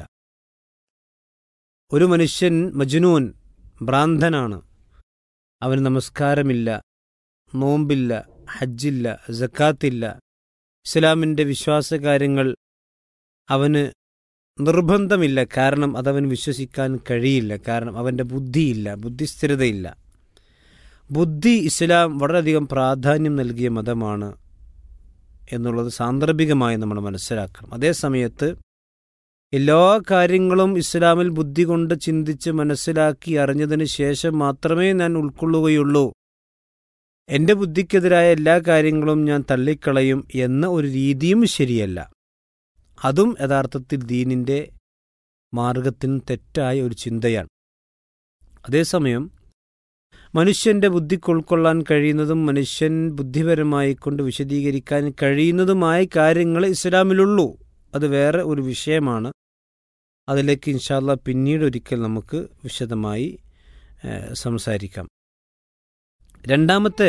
E: ഒരു മനുഷ്യൻ മജ്നൂൻ, ഭ്രാന്തനാണ്, അവന് നമസ്കാരമില്ല, നോമ്പില്ല, ഹജ്ജില്ല, സക്കാത്തില്ല, ഇസ്ലാമിൻ്റെ വിശ്വാസകാര്യങ്ങൾ അവന് നിർബന്ധമില്ല. കാരണം അതവന് വിശ്വസിക്കാൻ കഴിയില്ല. കാരണം അവൻ്റെ ബുദ്ധിയില്ല, ബുദ്ധിസ്ഥിരതയില്ല. ബുദ്ധി ഇസ്ലാം വളരെയധികം പ്രാധാന്യം നൽകിയ മതമാണ് എന്നുള്ളത് സാന്ദർഭികമായി നമ്മൾ മനസ്സിലാക്കണം. അതേസമയത്ത് എല്ലാ കാര്യങ്ങളും ഇസ്ലാമിൽ ബുദ്ധി കൊണ്ട് ചിന്തിച്ച് മനസ്സിലാക്കി അറിഞ്ഞതിന് ശേഷം മാത്രമേ ഞാൻ ഉൾക്കൊള്ളുകയുള്ളൂ, എൻ്റെ ബുദ്ധിക്കെതിരായ എല്ലാ കാര്യങ്ങളും ഞാൻ തള്ളിക്കളയും എന്ന ഒരു രീതിയും ശരിയല്ല. അതും യഥാർത്ഥത്തിൽ ദീനിൻ്റെ മാർഗത്തിന് തെറ്റായ ഒരു ചിന്തയാണ്. അതേസമയം മനുഷ്യൻ്റെ ബുദ്ധിക്ക് ഉൾക്കൊള്ളാൻ കഴിയുന്നതും മനുഷ്യൻ ബുദ്ധിപരമായി കൊണ്ട് വിശദീകരിക്കാൻ കഴിയുന്നതുമായ കാര്യങ്ങൾ ഇസ്ലാമിലുള്ളൂ. അത് വേറെ ഒരു വിഷയമാണ്. അതിലേക്ക് ഇൻഷാ അല്ലാഹ് പിന്നീട് ഒരിക്കൽ നമുക്ക് വിശദമായി സംസാരിക്കാം. രണ്ടാമത്തെ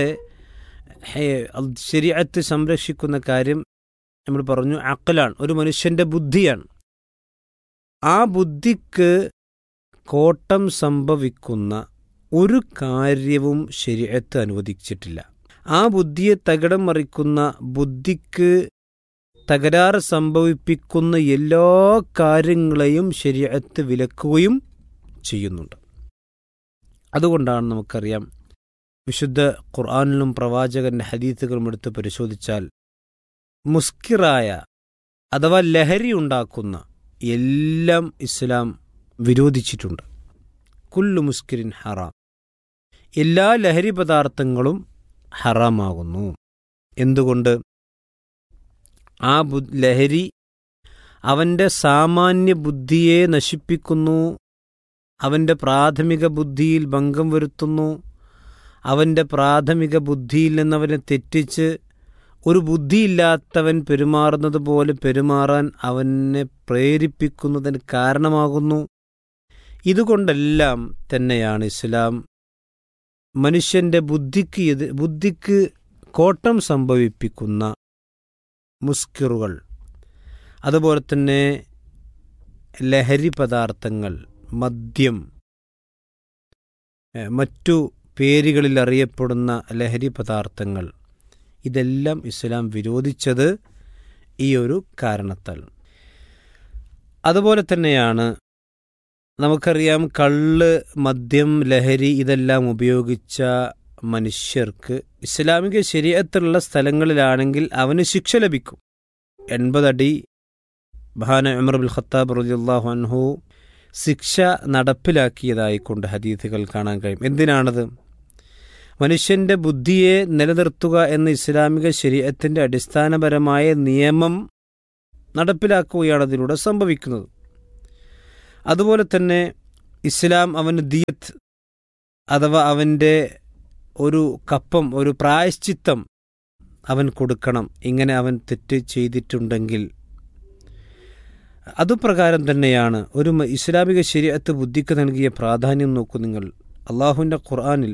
E: ശരീഅത്ത് സംരക്ഷിക്കുന്ന കാര്യം നമ്മൾ പറഞ്ഞു അഖലാണ്, ഒരു മനുഷ്യൻ്റെ ബുദ്ധിയാണ്. ആ ബുദ്ധിക്ക് കോട്ടം സംഭവിക്കുന്ന ഒരു കാര്യവും ശരീഅത്ത് അനുവദിച്ചിട്ടില്ല. ആ ബുദ്ധിയെ തകിടം മറിക്കുന്ന, ബുദ്ധിക്ക് തകരാറ് സംഭവിപ്പിക്കുന്ന എല്ലാ കാര്യങ്ങളെയും ശരീഅത്ത് വിലക്കുകയും ചെയ്യുന്നുണ്ട്. അതുകൊണ്ടാണ് നമുക്കറിയാം, വിശുദ്ധ ഖുർആനിലും പ്രവാചകന്റെ ഹദീസുകളും എടുത്ത് പരിശോധിച്ചാൽ മുസ്കിറായ അഥവാ ലഹരി ഉണ്ടാക്കുന്ന എല്ലാം ഇസ്ലാം വിരോധിച്ചിട്ടുണ്ട്. കുല്ലു മുസ്കിരിൻ ഹറാം, എല്ലാ ലഹരി പദാർത്ഥങ്ങളും ഹറാമാകുന്നു. എന്തുകൊണ്ട്? ആ ലഹരി അവൻ്റെ സാമാന്യ ബുദ്ധിയെ നശിപ്പിക്കുന്നു, അവൻ്റെ പ്രാഥമിക ബുദ്ധിയിൽ ഭംഗം വരുത്തുന്നു, അവൻ്റെ പ്രാഥമിക ബുദ്ധിയിൽ നിന്നവനെ തെറ്റിച്ച് ഒരു ബുദ്ധിയില്ലാത്തവൻ പെരുമാറുന്നത് പോലെ പെരുമാറാൻ അവനെ പ്രേരിപ്പിക്കുന്നതിന് കാരണമാകുന്നു. ഇതുകൊണ്ടെല്ലാം തന്നെയാണ് ഇസ്ലാം മനുഷ്യൻ്റെ ബുദ്ധിക്ക് കോട്ടം സംഭവിപ്പിക്കുന്ന മുസ്കിറുകൾ, അതുപോലെ തന്നെ ലഹരി പദാർത്ഥങ്ങൾ, മദ്യം, മറ്റു പേരുകളിൽ അറിയപ്പെടുന്ന ലഹരി പദാർത്ഥങ്ങൾ, ഇതെല്ലാം ഇസ്ലാം വിരോധിച്ചത് ഈ ഒരു കാരണത്താൽ. അതുപോലെ തന്നെയാണ് നമുക്കറിയാം, കള്ള്, മദ്യം, ലഹരി ഇതെല്ലാം ഉപയോഗിച്ച മനുഷ്യർക്ക് ഇസ്ലാമിക ശരീഅത്തുള്ള സ്ഥലങ്ങളിലാണെങ്കിൽ അവന് ശിക്ഷ ലഭിക്കും. 80 അടി മഹാന ഉമർ ബിൻ ഖത്താബ് റളിയല്ലാഹു അൻഹു ശിക്ഷ നടപ്പിലാക്കിയതായിക്കൊണ്ട് ഹദീസുകൾ കാണാൻ കഴിയും. എന്തിനാണത്? മനുഷ്യൻ്റെ ബുദ്ധിയെ നിലനിർത്തുക എന്ന ഇസ്ലാമിക ശരീഅത്തിൻ്റെ അടിസ്ഥാനപരമായ നിയമം നടപ്പിലാക്കുകയാണ് അതിലൂടെ സംഭവിക്കുന്നത്. അതുപോലെ തന്നെ ഇസ്ലാം അവന് ദിയത്ത് അഥവാ അവൻ്റെ ഒരു കപ്പം, ഒരു പ്രായശ്ചിത്തം അവൻ കൊടുക്കണം. ഇങ്ങനെ അവൻ തെറ്റ് ചെയ്തിട്ടുണ്ടെങ്കിൽ അതുപ്രകാരം തന്നെയാണ് ഒരു ഇസ്ലാമിക ശരീഅത്ത് ബുദ്ധിക്ക് നൽകിയ പ്രാധാന്യം. നോക്കൂ നിങ്ങൾ, അള്ളാഹുവിൻ്റെ ഖുർആനിൽ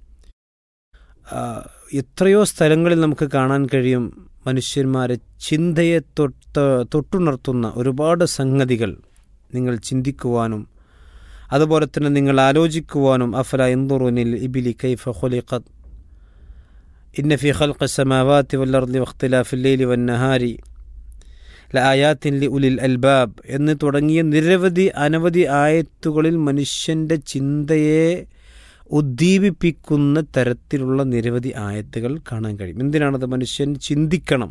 E: എത്രയോ സ്ഥലങ്ങളിൽ നമുക്ക് കാണാൻ കഴിയും മനുഷ്യന്മാരെ ചിന്തയെ തൊട്ടുണർത്തുന്ന ഒരുപാട് സംഗതികൾ നിങ്ങൾ ചിന്തിക്കുവാനും അതുപോലെ തന്നെ നിങ്ങൾ ആലോചിക്കുവാനും. അഫല യൻദുറൂനിൽ ഇബ്ലി കൈഫ ഖുലിഖത് ഇന്ന ഫീ ഖൽഖിസ് സമാവാതി വൽ അർളി വഖ്തിലാഫിൽ ലൈലി വന്നഹാരി ലആയാത്തിൻ ലിഉലിൽ അൽബാബ് എന്ന് തുടങ്ങിയ അനവധി ആയത്തുകളിൽ മനുഷ്യൻ്റെ ചിന്തയെ ഉദ്ദീപിപ്പിക്കുന്ന തരത്തിലുള്ള നിരവധി ആയത്തുകൾ കാണാൻ കഴിയും. എന്തിനാണത്? മനുഷ്യൻ ചിന്തിക്കണം.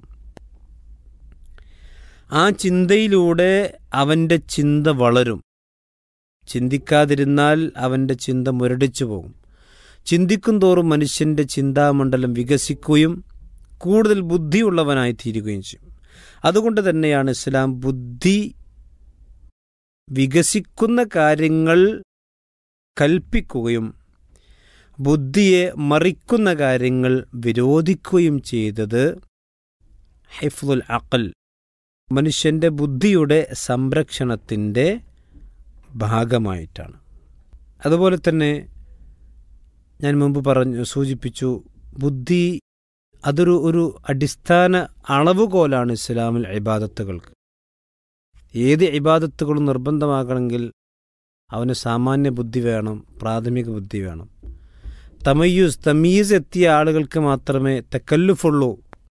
E: ആ ചിന്തയിലൂടെ അവൻ്റെ ചിന്ത വളരും. ചിന്തിക്കാതിരുന്നാൽ അവൻ്റെ ചിന്ത മുരടിച്ചു പോകും. ചിന്തിക്കും തോറും മനുഷ്യൻ്റെ ചിന്താമണ്ഡലം വികസിക്കുകയും കൂടുതൽ ബുദ്ധിയുള്ളവനായി തീരുകയും ചെയ്യും. അതുകൊണ്ട് തന്നെയാണ് ഇസ്ലാം ബുദ്ധി വികസിക്കുന്ന കാര്യങ്ങൾ കൽപ്പിക്കുകയും ബുദ്ധിയെ മറിക്കുന്ന കാര്യങ്ങൾ വിരോധിക്കുകയും ചെയ്തത്. ഹിഫ്ളുൽ അഖൽ, മനുഷ്യൻ്റെ ബുദ്ധിയുടെ സംരക്ഷണത്തിൻ്റെ ഭാഗമായിട്ടാണ്. അതുപോലെ തന്നെ ഞാൻ മുമ്പ് സൂചിപ്പിച്ചു, ബുദ്ധി അതൊരു അടിസ്ഥാന അളവുകോലാണ് ഇസ്ലാമിൽ ഇബാദത്തുകൾക്ക്. ഏത് ഇബാദത്തുകളും നിർബന്ധമാകണമെങ്കിൽ അവന് സാമാന്യ ബുദ്ധി വേണം, പ്രാഥമിക ബുദ്ധി വേണം. തമീസ് എത്തിയ ആളുകൾക്ക് മാത്രമേ തക്കല്ലുഫുള്ളൂ,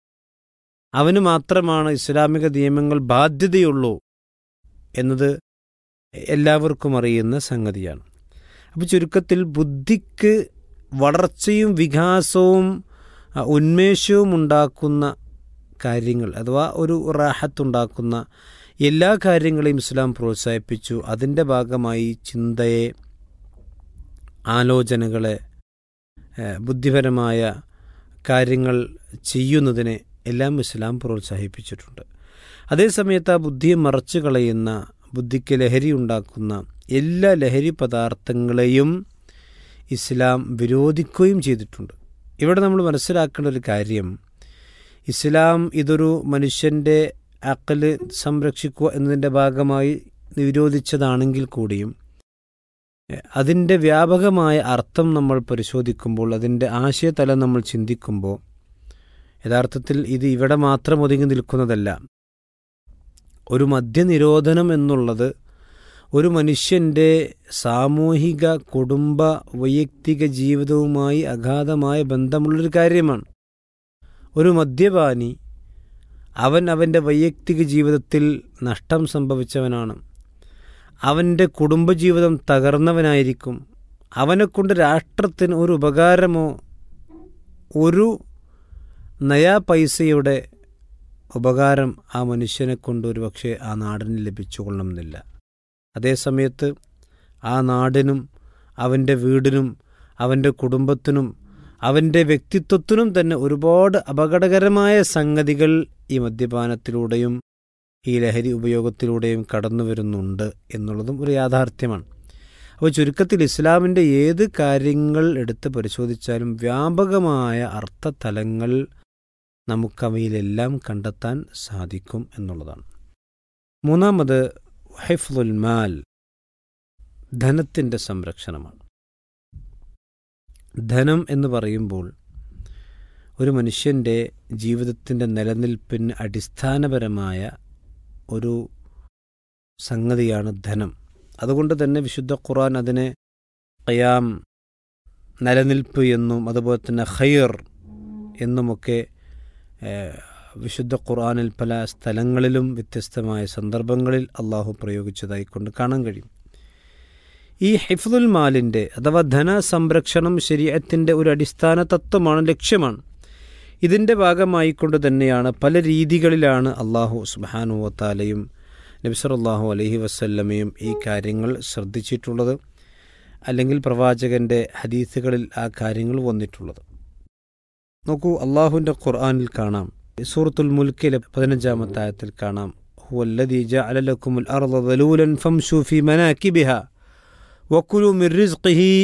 E: അവന് മാത്രമാണ് ഇസ്ലാമിക നിയമങ്ങൾ ബാധ്യതയുള്ളൂ എന്നത് എല്ലാവർക്കും അറിയുന്ന സംഗതിയാണ്. അപ്പോൾ ചുരുക്കത്തിൽ ബുദ്ധിക്ക് വളർച്ചയും വികാസവും ഉന്മേഷവും ഉണ്ടാക്കുന്ന കാര്യങ്ങൾ അഥവാ ഒരു റാഹത്തുണ്ടാക്കുന്ന എല്ലാ കാര്യങ്ങളെയും ഇസ്ലാം പ്രോത്സാഹിപ്പിച്ചു. അതിൻ്റെ ഭാഗമായി ചിന്തയെ, ആലോചനകളെ, ബുദ്ധിപരമായ കാര്യങ്ങൾ ചെയ്യുന്നതിനെ എല്ലാം ഇസ്ലാം പ്രോത്സാഹിപ്പിച്ചിട്ടുണ്ട്. അതേസമയത്ത് ആ ബുദ്ധിയെ മറച്ചു കളയുന്ന, ബുദ്ധിക്ക് ലഹരി ഉണ്ടാക്കുന്ന എല്ലാ ലഹരി പദാർത്ഥങ്ങളെയും ഇസ്ലാം വിരോധിക്കുകയും ചെയ്തിട്ടുണ്ട്. ഇവിടെ നമ്മൾ മനസ്സിലാക്കേണ്ട ഒരു കാര്യം, ഇസ്ലാം ഇതൊരു മനുഷ്യൻ്റെ അഖല് സംരക്ഷിക്കുക എന്നതിൻ്റെ ഭാഗമായി വിരോധിച്ചതാണെങ്കിൽ കൂടിയും അതിൻ്റെ വ്യാപകമായ അർത്ഥം നമ്മൾ പരിശോധിക്കുമ്പോൾ, അതിൻ്റെ ആശയതലം നമ്മൾ ചിന്തിക്കുമ്പോൾ യഥാർത്ഥത്തിൽ ഇത് ഇവിടെ മാത്രം ഒതുങ്ങി നിൽക്കുന്നതല്ല. ഒരു മദ്യനിരോധനം എന്നുള്ളത് ഒരു മനുഷ്യൻ്റെ സാമൂഹിക, കുടുംബ, വൈയക്തിക ജീവിതവുമായി അഗാധമായ ബന്ധമുള്ളൊരു കാര്യമാണ്. ഒരു മദ്യപാനി അവൻ്റെ വൈയക്തിക ജീവിതത്തിൽ നഷ്ടം സംഭവിച്ചവനാണ്. അവൻ്റെ കുടുംബജീവിതം തകർന്നവനായിരിക്കും. അവനെക്കൊണ്ട് രാഷ്ട്രത്തിന് ഒരു ഉപകാരമോ ഒരു നയാ പൈസയുടെ ഉപകാരം ആ മനുഷ്യനെ കൊണ്ട് ഒരു പക്ഷേ ആ നാടിന് ലഭിച്ചുകൊള്ളണമെന്നില്ല. അതേസമയത്ത് ആ നാടിനും അവൻ്റെ വീടിനും അവൻ്റെ കുടുംബത്തിനും അവൻ്റെ വ്യക്തിത്വത്തിനും തന്നെ ഒരുപാട് അപകടകരമായ സംഗതികൾ ഈ മദ്യപാനത്തിലൂടെയും ഈ ലഹരി ഉപയോഗത്തിലൂടെയും കടന്നു വരുന്നുണ്ട് എന്നുള്ളതും ഒരു യാഥാർത്ഥ്യമാണ്. അപ്പോൾ ചുരുക്കത്തിൽ ഇസ്ലാമിൻ്റെ ഏത് കാര്യങ്ങൾ എടുത്ത് പരിശോധിച്ചാലും വ്യാപകമായ അർത്ഥതലങ്ങൾ നമുക്കവയിലെല്ലാം കണ്ടെത്താൻ സാധിക്കും എന്നുള്ളതാണ്. മൂന്നാമത് ഹിഫ്ളുൽ മാൽ, ധനത്തിൻ്റെ സംരക്ഷണമാണ്. ധനം എന്ന് പറയുമ്പോൾ ഒരു മനുഷ്യൻ്റെ ജീവിതത്തിൻ്റെ നിലനിൽപ്പിന് അടിസ്ഥാനപരമായ ഒരു സംഗതിയാണ് ധനം. അതുകൊണ്ട് തന്നെ വിശുദ്ധ ഖുർആൻ അതിനെ ഖിയാം, നിലനിൽപ്പ് എന്നും അതുപോലെ തന്നെ ഖൈർ എന്നുമൊക്കെ വിശുദ്ധ ഖുർആനിൽ പല സ്ഥലങ്ങളിലും വ്യത്യസ്തമായ സന്ദർഭങ്ങളിൽ അള്ളാഹു പ്രയോഗിച്ചതായിക്കൊണ്ട് കാണാൻ കഴിയും. ഈ ഹിഫ്ദുൽ മാലിൻ്റെ അഥവാ ധനസംരക്ഷണം ശരീഅത്തിൻ്റെ ഒരു അടിസ്ഥാന തത്വമാണ്, ലക്ഷ്യമാണ്. ഇതിൻ്റെ ഭാഗമായിക്കൊണ്ട് തന്നെയാണ് പല രീതികളിലാണ് അള്ളാഹു സുബ്ഹാനഹു വ തആലയും നബി സല്ലല്ലാഹു അലൈഹി വസല്ലമയും ഈ കാര്യങ്ങൾ ശ്രദ്ധിച്ചിട്ടുള്ളത്, അല്ലെങ്കിൽ പ്രവാചകൻ്റെ ഹദീസുകളിൽ ആ കാര്യങ്ങൾ വന്നിട്ടുള്ളത്. നോക്കൂ, അള്ളാഹുവിൻ്റെ ഖുർആനിൽ കാണാം, സൂറത്തുൽ മുൽക്കിലെ 15-ാമത്തെ ആയത്തിൽ കാണാം, ഹുവല്ലദീ ജഅല ലക്കുമുൽ അർള ദലൂലൻ ഫംശൂ ഫീ മനാകിബിഹാ വകുലൂ മിർ റിസ്ഖിഹി